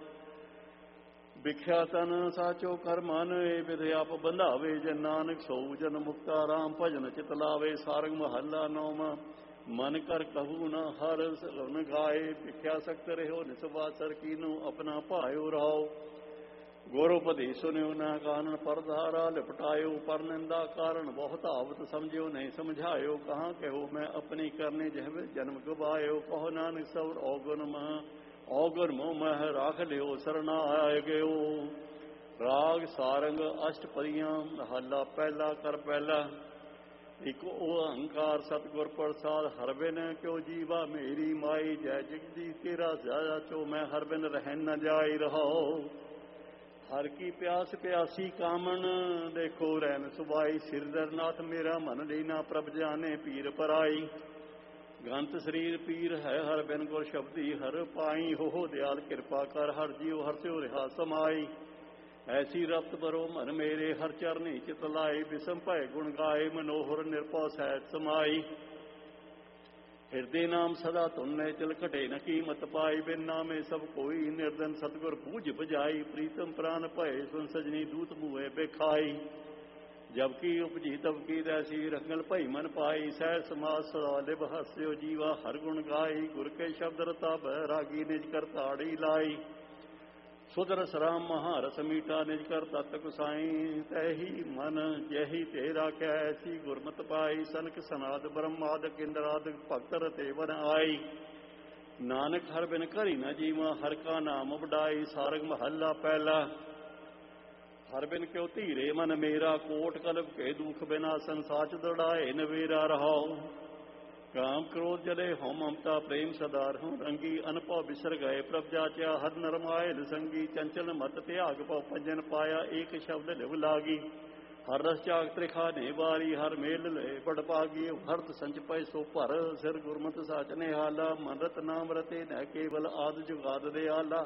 ਵਿਖਿਆ ਤਨ ਸਾਚੋ ਕਰ ਮਨ ਏ ਵਿਧ ਆਪ ਬੰਧਾਵੇ ਜਨ ਨਾਨਕ ਸੋ ਜਨ ਮੁਕਤਾ ਰਾਮ ਭਜਨ ਚਿਤ ਲਾਵੇ ਸਾਰੰਗ ਮਹੱਲਾ ਨੌਵਾਂ ਮਨ ਕਰ ਕਹੂ ਨ ਹਰ ਸਰਨ ਗਾਏ ਵਿਖਿਆ ਸਖਤ ਰਹਿਓ ਨਿਸਵਾਸਰ ਕੀਨੂ ਆਪਣਾ ਭਾਇਓ ਰਾਓ ਗੁਰ ਉਪਦੇਸ਼ ਸੁਨਿਓ ਨਾ ਕਾਨਨ ਪਰਧਾਰਾ ਲਿਪਟਾਇਓ ਪਰ ਨਿੰਦਾ ਕਾਰਨ ਬਹੁਤ ਆਵਤ ਸਮਝਿਓ ਨਹੀਂ ਸਮਝਾਇਓ ਕਹਾਂ ਕਹੋ ਮੈਂ ਆਪਣੀ ਕਰਨੇ ਜਿਹਵੇ ਜਨਮ ਗਵਾਇਓ ਕਹੋ ਨਾਨਕ ਸੌਰ ਔਗੁਣ ਮਹ ਔਗੁਣ ਮੋਹ ਮਹਿ ਰਾਖ ਲਿਓ ਸਰਨਾ ਆਏ ਗਿਓ ਰਾਗ ਸਾਰੰਗ ਅਸ਼ਟਪਦੀਆਂ ਮਹੱਲਾ ਪਹਿਲਾ ਕਰ ਪਹਿਲਾ ਇਕ ਓੰਕਾਰ ਸਤਿਗੁਰ ਪ੍ਰਸਾਦ ਹਰ ਬਿਨ ਕਿਉ ਜੀਵਾ ਮੇਰੀ ਮਾਈ ਜੈ ਜਗਦੀ ਤੇਰਾ ਜਾਇਆ ਚੋ ਮੈਂ ਹਰ ਬਿਨ ਰਹਿ ਨ ਜਾਈ ਰਹੋ ਹਰ ਕੀ ਪਿਆਸ ਪਿਆਸੀ ਕਾਮਣ ਦੇਖੋ ਰਹਿਨ ਸੁਬਾਈ ਸਿਰਦਰਨਾਥ ਮੇਰਾ ਮਨ ਲੀਨਾ ਪ੍ਰਭ ਜਾਣੇ ਪੀਰ ਪਰਾਈ ਗੰਤ ਸਰੀਰ ਪੀਰ ਹੈ ਹਰ ਬਿਨ ਗੁਰ ਸ਼ਬਦੀ ਹਰ ਪਾਈ ਹੋ ਦਿਆਲ ਕਿਰਪਾ ਕਰ ਹਰ ਜੀਉ ਹਰ ਸਿਉ ਰਿਹਾ ਸਮਾਈ ਐਸੀ ਰਪਤ ਬਰੋ ਮਨ ਮੇਰੇ ਹਰ ਚਰਨੀ ਚਿਤ ਲਾਈ ਬਿਸਮ ਭੈ ਗੁਣ ਗਾਏ ਮਨੋਹਰ ਨਿਰਭਉ ਸਹਿਜ ਸਮਾਈ ਹਿਰਦੇ ਨਾਮ ਸਦਾ ਧੁੰਨੇ ਚਲ ਘਟੇ ਨ ਕੀਮਤ ਪਾਈ ਬਿਨ ਨਾਮੇ ਸਭ ਕੋਈ ਨਿਰਦਨ ਸਤਿਗੁਰ ਬੂਝ ਬਜਾਈ ਪ੍ਰੀਤਮ ਪ੍ਰਾਨ ਭਏ ਸੁਨ ਸਜਣੀ ਦੂਤ ਮੂਹੇ ਬੇਖਾਈ ਜਬ ਕੀ ਉਪਜੀ ਤਬ ਕੀ ਤੈਸੀ ਰੰਗਲ ਭਈ ਮਨ ਪਾਈ ਸਹਿ ਸਮਾਜ ਸਦਾ ਲਿਵ ਹਾਸਿਓ ਜੀਵਾ ਹਰ ਗੁਣ ਗਾਈ ਗੁਰ ਕੇ ਸ਼ਬਦ ਰਤਾ ਬੈਰਾਗੀ ਨਿਜ ਕਰ ਤਾੜੀ ਲਾਈ ਸੁਦਰਸ ਰਾਮ ਮਹਾਰਸ ਮੀਠਾ ਨਿਜ ਕਰ ਤਤ ਕੁਸਾਈ ਤੈਹੀ ਮਨ ਜਹੀ ਤੇ ਰਾਖਿਆ ਐਸੀ ਗੁਰਮਤਿ ਪਾਈ ਸਨਕ ਸਨਾਦ ਬ੍ਰਹਮਾਦ ਇੰਦਰਾਦ ਭਗਤ ਰਤੇ ਵਨ ਆਈ ਨਾਨਕ ਹਰ ਬਿਨ ਘਰੀ ਨ ਜੀਵਾ ਹਰ ਕਾ ਨਾਮ ਵਡਾਈ ਸਾਰੰਗ ਮਹੱਲਾ ਪਹਿਲਾ ਹਰ ਬਿਨ ਕਿਉ ਧੀਰੇ ਮਨ ਮੇਰਾ ਕੋਟ ਕਲਪ ਕੇ ਦੁਖ ਬਿਨਾ ਸੰਸਾਚ ਦੜਾਏ ਨਵੇਰਾ ਰਹਾਉ ਕਾਮ ਕ੍ਰੋਧ ਜਲੇ ਹਉ ਮਮਤਾ ਪ੍ਰੇਮ ਸਦਾਰ ਹਉ ਰੰਗੀ ਅਨਭਉ ਬਿਸਰ ਗਏ ਪ੍ਰਭ ਜਾਚਿਆ ਹਰ ਨਰਮਾਏ ਲਸੰਗੀ ਚੰਚਲ ਮਤ ਤਿਆਗ ਪਉ ਪੰਜਨ ਪਾਇਆ ਏਕ ਸ਼ਬਦ ਲਿਵ ਲਾਗੀ ਹਰ ਰਸ ਚਾਗ ਤ੍ਰਿਖਾ ਨੇ ਵਾਰੀ ਹਰ ਮੇਲ ਲਏ ਬੜ ਭਾਗੀ ਹਰਤ ਸੰਚ ਪੈ ਸੋ ਭਰ ਸਿਰ ਗੁਰਮਤਿ ਸਾਚ ਨਿਹਾਲਾ ਮਨ ਰਤ ਨਾਮ ਰਤੇ ਨਹਿ ਕੇਵਲ ਆਦ ਜੁਗਾਦ ਦੇ ਆਲਾ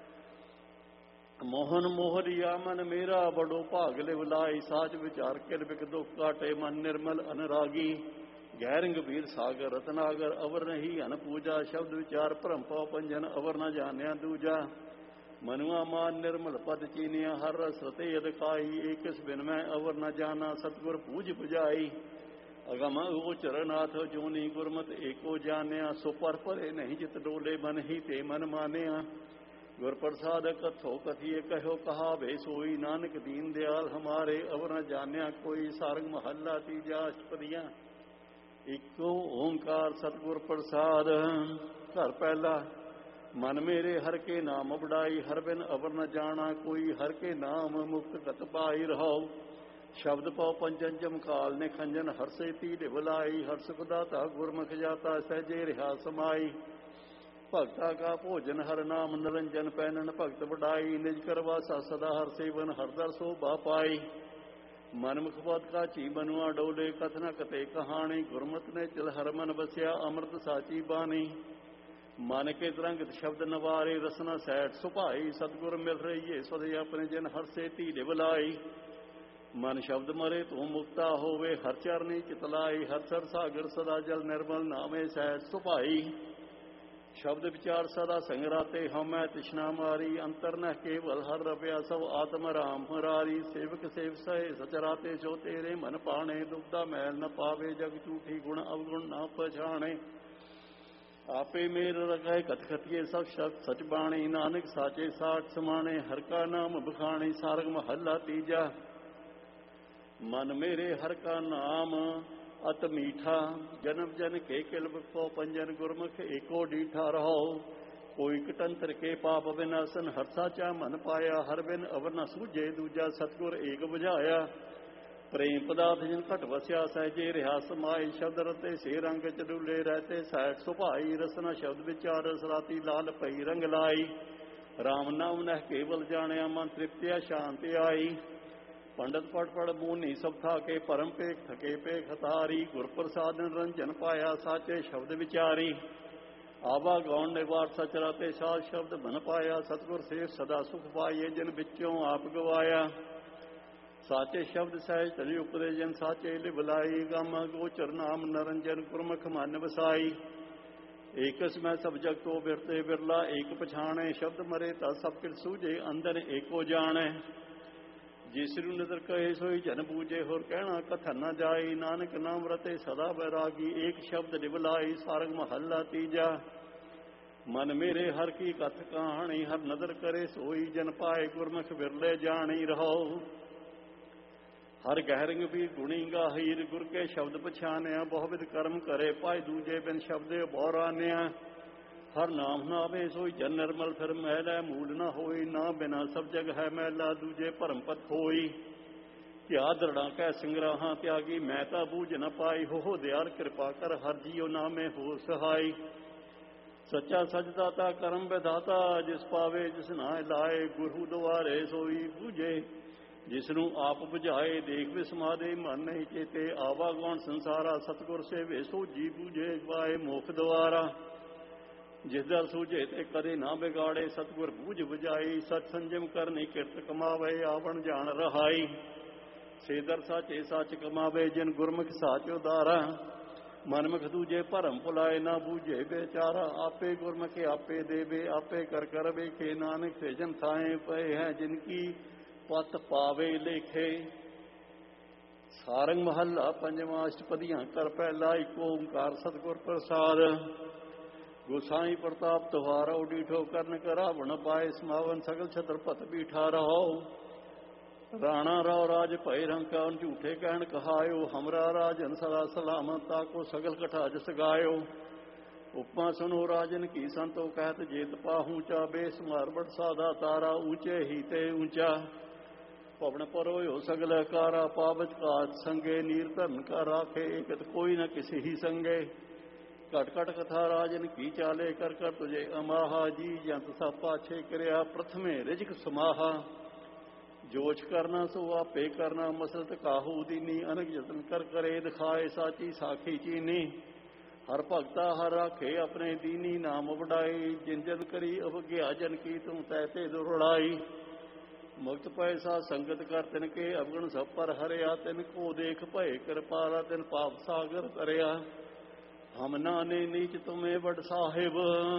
ਮੋਹਨ ਮੋਹਰੀਆ ਮਨ ਮੇਰਾ ਬੜੋ ਭਾਗ ਲਿਵ ਲਾਈ ਸਾਚ ਵਿਚਾਰ ਕਿਲ ਬਿਕ ਦੁਖ ਕਾਟੇ ਮਨ ਨਿਰਮਲ ਅਨਰਾਗੀ ਗਹਿਰ ਗੰਭੀਰ ਸਾਗਰ ਰਤਨਾਗਰ ਅਵਰ ਨਹੀਂ ਹਨ ਪੂਜਾ ਸ਼ਬਦ ਵਿਚਾਰ ਭਰਮ ਪਉ ਪੰਜਨ ਅਵਰ ਨ ਜਾਣਿਆ ਦੂਜਾ ਮਨੁਆ ਮਾਨ ਨਿਰਮਲ ਪਦ ਚੀਨਿਆ ਹਰ ਰਸ ਰਤੇ ਅਦਕਾਈ ਏਕਿਸ ਬਿਨ ਮੈਂ ਅਵਰ ਨ ਜਾਣਾ ਸਤਿਗੁਰ ਪੂਜ ਪੁਜਾਈ ਅਗਮ ਗੋਚਰਨਾਥ ਜੋਨੀ ਗੁਰਮਤ ਏਕੋ ਜਾਣਿਆ ਸੋ ਪਰ ਭਰੇ ਨਹੀਂ ਜਿਤ ਡੋਲੇ ਮਨ ਹੀ ਤੇ ਮਨ ਮਾਨਿਆ ਗੁਰ ਪ੍ਰਸਾਦ ਕਥੋ ਕਥੀਏ ਕਹਿਓ ਕਹਾਵੇ ਸੋਈ ਨਾਨਕ ਦੀਨ ਦਿਆਲ ਹਮਾਰੇ ਅਵਰ ਨ ਜਾਣਿਆ ਕੋਈ ਸਾਰੰਗ ਮਹੱਲਾ ਤੀਜਾ ਅਸ਼ਟਪਦੀਆਂ ਇੱਕੋ ਓੰਕਾਰ ਸਤਿਗੁਰ ਪ੍ਰਸਾਦ ਘਰ ਪਹਿਲਾ ਮਨ ਮੇਰੇ ਹਰ ਕੇ ਨਾਮ ਬੜਾਈ ਹਰ ਬਿਨ ਅਵਰ ਨ ਜਾਣਾ ਕੋਈ ਹਰ ਕੇ ਨਾਮ ਮੁਕਤ ਗਤ ਪਾਈ ਰਹਾਉ ਸ਼ਬਦ ਪਉ ਪੰਜਨ ਜਮਕਾਲ ਨੇ ਖੰਜਨ ਹਰਸੇ ਤੀ ਲਿਵਲਾਈ ਹਰ ਸੁਖ ਦਾਤਾ ਗੁਰਮੁਖ ਜਾਤਾ ਸਹਿਜੇ ਰਿਹਾ ਸਮਾਈ ਭਗਤਾ ਕਾ ਭੋਜਨ ਹਰ ਨਾਮ ਨਿਰੰਜਨ ਪੈਨਨ ਭਗਤ ਵਡਾਈ ਨਿਜ ਕਰਵਾਸਾ ਸਦਾ ਹਰ ਸੇਵਨ ਹਰਦਰ ਸੋਭਾ ਪਾਈ ਮਨਮੁਖ ਪਦ ਕਾ ਚੀ ਬਨੁਆ ਡੋਲੇ ਕਥਨਾ ਕਤੇ ਕਹਾਣੀ ਗੁਰਮਤਿ ਨੇ ਚਲ ਹਰ ਮਨ ਬਸਿਆ ਅੰਮ੍ਰਿਤ ਸਾਚੀ ਬਾਣੀ ਮਨ ਕੇ ਤਰੰਗਤ ਸ਼ਬਦ ਨਵਾਰੇ ਰਸਨਾ ਸੈਟ ਸੁਭਾਈ ਸਤਿਗੁਰ ਮਿਲ ਰਹੀਏ ਸਦੇ ਆਪਣੇ ਜਨ ਹਰ ਸੇ ਧੀ ਲਿਵਲਾਈ ਮਨ ਸ਼ਬਦ ਮਰੇ ਤੂੰ ਮੁਕਤਾ ਹੋਵੇ ਹਰ ਚਰਨੀ ਚਿਤਲਾਈ ਹਰ ਸਰ ਸਾਗਰ ਸਦਾ ਜਲ ਨਿਰਮਲ ਨਾਮੇ ਸੈਟ ਸੁਭਾਈ ਸ਼ਬਦ ਵਿਚਾਰ ਸਦਾ ਸੰਗਰਾਤੇ ਹਉਮੈ ਤ੍ਰਿਸ਼ਨਾ ਮਾਰੀ ਅੰਤਰ ਨ ਕੇਵਲ ਹਰ ਰਪਿਆ ਸਭ ਆਤਮ ਰਾਮ ਹਰਾਰੀ ਸੇਵਕ ਸੇਵ ਸਹਿ ਸਚਰਾਤੇ ਸੋ ਤੇਰੇ ਮਨ ਪਾਣੇ ਦੁਬਦਾ ਮੈਲ ਨ ਪਾਵੇ ਜਗ ਝੂਠੀ ਗੁਣ ਅਵਗੁਣ ਨਾ ਪਛਾਣੇ ਆਪੇ ਮੇਰ ਰਖੈ ਕਥ ਕਥੀਏ ਸਭ ਸ਼ਬਦ ਸਚ ਬਾਣੀ ਨਾਨਕ ਸਾਚੇ ਸਾਚ ਸਮਾਣੇ ਹਰ ਕਾ ਨਾਮ ਬਖਾਣੀ ਸਾਰਗ ਮਹੱਲਾ ਤੀਜਾ ਮਨ ਮੇਰੇ ਹਰ ਕਾ ਨਾਮ ਅਤ ਮੀਠਾ ਜਨਮ ਜਨ ਕੇ ਕਿਲ ਬਖੋ ਪੰਜਨ ਗੁਰਮੁਖ ਏਕੋ ਡੀਠਾ ਰਹੋ ਕੋਈ ਕਟੰਤਰ ਕੇ ਪਾਪ ਵਿਨਾਸਨ ਹਰ ਸਾਚਾ ਮਨ ਪਾਇਆ ਹਰ ਬਿਨ ਅਵਰ ਨ ਸੂਝੇ ਦੂਜਾ ਸਤਿਗੁਰ ਏਕ ਬੁਝਾਇਆ ਪ੍ਰੇਮ ਪਦਾਰਥ ਜਿਨ ਘਟ ਵਸਿਆ ਸਹਿਜੇ ਰਿਹਾ ਸਮਾਈ ਸ਼ਬਦ ਰਤੇ ਸੇ ਰੰਗ ਚ ਡੁੱਲੇ ਰਹਤੇ ਸੈਟ ਸੁਭਾਈ ਰਸਨਾ ਸ਼ਬਦ ਵਿਚਾਰ ਰਸਰਾਤੀ ਲਾਲ ਪਈ ਰੰਗ ਲਾਈ ਰਾਮ ਨਾਮ ਨਹਿ ਕੇਵਲ ਜਾਣਿਆ ਮਨ ਤ੍ਰਿਪਤਿਆ ਸ਼ਾਂਤੀ ਆਈ ਪੰਡਤ ਪੜ ਪੜ ਮੂਨੀ ਸਭ ਥਾ ਕੇ ਪਰਮ ਪੇਖ ਥਕੇ ਪੇਖ ਹਤਾਰੀ ਗੁਰ ਪ੍ਰਸਾਦ ਨਿਰੰਜਨ ਪਾਇਆ ਸਾਚੇ ਸ਼ਬਦ ਵਿਚਾਰੀ ਆਵਾ ਗੌਣ ਨਿਵਾਰ ਸਚ ਰਾਤੇ ਸਾਧ ਸ਼ਬਦ ਬਨ ਪਾਇਆ ਸਤਿਗੁਰ ਸੇਵ ਸਦਾ ਸੁਖ ਪਾਈਏ ਜਿਨ ਵਿੱਚੋਂ ਆਪ ਗਵਾਇਆ ਸਾਚੇ ਸ਼ਬਦ ਸਹਿਜ ਤਲੀ ਉਪਦੇ ਜਨ ਸਾਚੇ ਲਿਵਲਾਈ ਗਮ ਗੋਚਰ ਨਾਮ ਨਿਰੰਜਨ ਗੁਰਮੁਖ ਮਨ ਵਸਾਈ ਏਕਸ ਮੈਂ ਸਭ ਜਗਤੋ ਬਿਰਤੇ ਬਿਰਲਾ ਏਕ ਪਛਾਣੇ ਸ਼ਬਦ ਮਰੇ ਤਾਂ ਸਭ ਕਿਲ ਸੂਝੇ ਅੰਦਰ ਏਕੋ ਜਾਣੈ ਜਿਸ ਨੂੰ ਨਦਰ ਕਹੇ ਸੋਈ ਜਨ ਬੂਝੇ ਹੋਰ ਕਹਿਣਾ ਕਥਨ ਨਾ ਜਾਈ ਨਾਨਕ ਨਾਮ ਰਤੇ ਸਦਾ ਬੈਰਾਗੀ ਏਕ ਸ਼ਬਦ ਲਿਵਲਾਈ ਸਾਰੰਗ ਮਹੱਲਾ ਤੀਜਾ ਮਨ ਮੇਰੇ ਹਰ ਕੀ ਕਥ ਕਹਾਣੀ ਹਰ ਨਦਰ ਕਰੇ ਸੋਈ ਜਨ ਪਾਏ ਗੁਰਮੁਖ ਬਿਰਲੇ ਜਾਣੀ ਰਹੋ ਹਰ ਗਹਿਰੰਗ ਵੀ ਗੁਣੀ ਗਾਹੀਰ ਗੁਰ ਕੇ ਸ਼ਬਦ ਪਛਾਨਿਆ ਬਹੁਵਿਧ ਕਰਮ ਕਰੇ ਪਾਏ ਦੂਜੇ ਬਿਨ ਸ਼ਬਦੇ ਬੋਰਾਨਿਆ ਹਰ ਨਾਮ ਨਾਵੇ ਸੋਈ ਜਨ ਨਿਰਮਲ ਫਿਰ ਮੈਲੈ ਮੂਲ ਨਾ ਹੋਈ ਨਾ ਬਿਨਾ ਸਭ ਜਗ ਹੈ ਮੈਲਾ ਦੂਜੇ ਭਰਮ ਪਤ ਹੋਈ ਧਿਆ ਦਰੜਾ ਕਹਿ ਸੰਗਰਾਹਾਂ ਤਿਆਗੀ ਮੈਂ ਤਾਂ ਬੂਝ ਨ ਪਾਈ ਹੋ ਦਿਆਲ ਕਿਰਪਾ ਕਰ ਹਰ ਜੀਉ ਨਾਮੇ ਹੋ ਸਹਾਈ ਸੱਚਾ ਸਜਦਾਤਾ ਕਰਮ ਵਿਦਾਤਾ ਜਿਸ ਪਾਵੇ ਜਿਸ ਨਾ ਲਾਏ ਗੁਰੂ ਦੁਆਰੇ ਸੋਈ ਬੂਝੇ ਜਿਸ ਨੂੰ ਆਪ ਬੁਝਾਏ ਦੇਖ ਵਿਸਮਾਦੇ ਮਨ ਨਹੀਂ ਚੇਤੇ ਆਵਾਗਾਨ ਸੰਸਾਰਾ ਸਤਿਗੁਰ ਸੇਵੇ ਸੋ ਜੀ ਬੂਝੇ ਪਾਏ ਮੋਖ ਦੁਆਰਾ ਜਿਸ ਦਰ ਸੂਝੇ ਤੇ ਕਦੇ ਨਾ ਵਿਗਾੜੇ ਸਤਿਗੁਰ ਬੂਝ ਬੁਝਾਈ ਸਤ ਸੰਜਮ ਕਰਨੀ ਕਿਰਤ ਕਮਾਵੇ ਆਵਣ ਜਾਣ ਰਹਾਈ ਸੇ ਦਰ ਸਾਚੇ ਸਾਚ ਕਮਾਵੇ ਜਿਨ ਗੁਰਮੁਖ ਸਾਚ ਉਦਾਰਾ ਮਨਮੁਖ ਦੂਜੇ ਭਰਮ ਭੁਲਾਏ ਨਾ ਬੂਝੇ ਬੇਚਾਰਾ ਆਪੇ ਗੁਰਮੁਖ ਆਪੇ ਦੇਵੇ ਆਪੇ ਕਰ ਕਰ ਵੇਖੇ ਨਾਨਕ ਭੇਜਨ ਥਾਏ ਪਏ ਹੈ ਜਿਨ ਕੀ ਪਤ ਪਾਵੇ ਲੇਖੇ ਸਾਰੰਗ ਮਹੱਲਾ ਪੰਜਵਾਂ ਅਸ਼ਟਪਦੀਆਂ ਕਰ ਪਹਿਲਾ ਇੱਕ ਓੰਕਾਰ ਸਤਿਗੁਰ ਪ੍ਰਸਾਦ गोसाई प्रताप तुहारो डीठो कर्ण करावण पाए समावन सगल छत्रपत बीठा रहो राणा राव राज भय रंकान झूठे कहन कहायो हमरा राजन सदा सलामत ताको सगल कठा जस गायो उपमा सुनो राजन की संतो कहत जेत पाहू चा बेस मारबट साधा तारा ऊंचे ही ते ऊंचा पवन परोयो सगल कारा पावच काज संगे नीर धन का राखे एकत कोई न किसी ही संगे ਘਟ ਘਟ ਕਥਾ ਰਾਜਨ ਕੀ ਚਾਲੇ ਕਰ ਕਰ ਤੁਝੇ ਅਮਾਹਾ ਜੀ ਜੰਤ ਸਭ ਪਾਛੇ ਕਰਿਆ ਪ੍ਰਥਮੇ ਰਿਜਕ ਸਮਾਹਾ ਜੋਸ਼ ਕਰਨਾ ਸੋ ਆਪੇ ਕਰਨਾ ਮਸਲਤ ਕਾਹੂ ਦੀਨੀ ਅਨਕ ਯਤਨ ਕਰ ਕਰੇ ਦਿਖਾਏ ਸਾਚੀ ਸਾਖੀ ਚੀਨੀ ਹਰ ਭਗਤਾ ਹਰ ਰਾਖੇ ਆਪਣੇ ਦੀਨੀ ਨਾਮ ਵਡਾਈ ਜਿਨ ਜਨ ਕਰੀ ਅਵਗਿਆ ਜਨ ਕੀ ਤੂੰ ਤੈ ਤੇ ਦੁਰੜਾਈ ਮੁਕਤ ਪੈਸਾ ਸੰਗਤ ਕਰ ਤਿਨ ਕੇ ਅਵਗਣ ਸਭ ਪਰ ਹਰਿਆ ਤਿਨ ਕੋ ਦੇਖ ਭਏ ਕਿਰਪਾਲਾ ਤਿਨ ਪਾਪ ਸਾਗਰ ਤਰਿਆ ਹਮ ਨਾਨੇ ਨੀਚ ਤੁਮੇ ਵਡ ਸਾਹਿਬ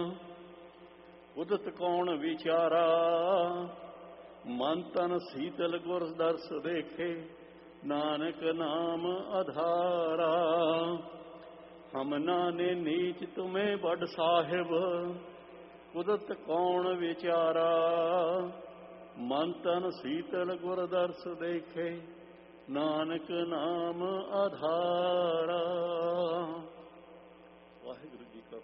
ਉਦਤ ਕੌਣ ਵਿਚਾਰਾ ਮਨ ਤਨ ਸੀਤਲ ਗੁਰ ਦਰਸ ਦੇਖੇ ਨਾਨਕ ਨਾਮ ਆਧਾਰਾ ਹਮ ਨਾਨੇ ਨੀਚ ਤੁਮੇ ਵਡ ਸਾਹਿਬ ਉਦਤ ਕੌਣ ਵਿਚਾਰਾ ਮਨ ਤਨ ਸੀਤਲ ਗੁਰ ਦਰਸ ਦੇਖੇ ਨਾਨਕ ਨਾਮ ਆਧਾਰਾ।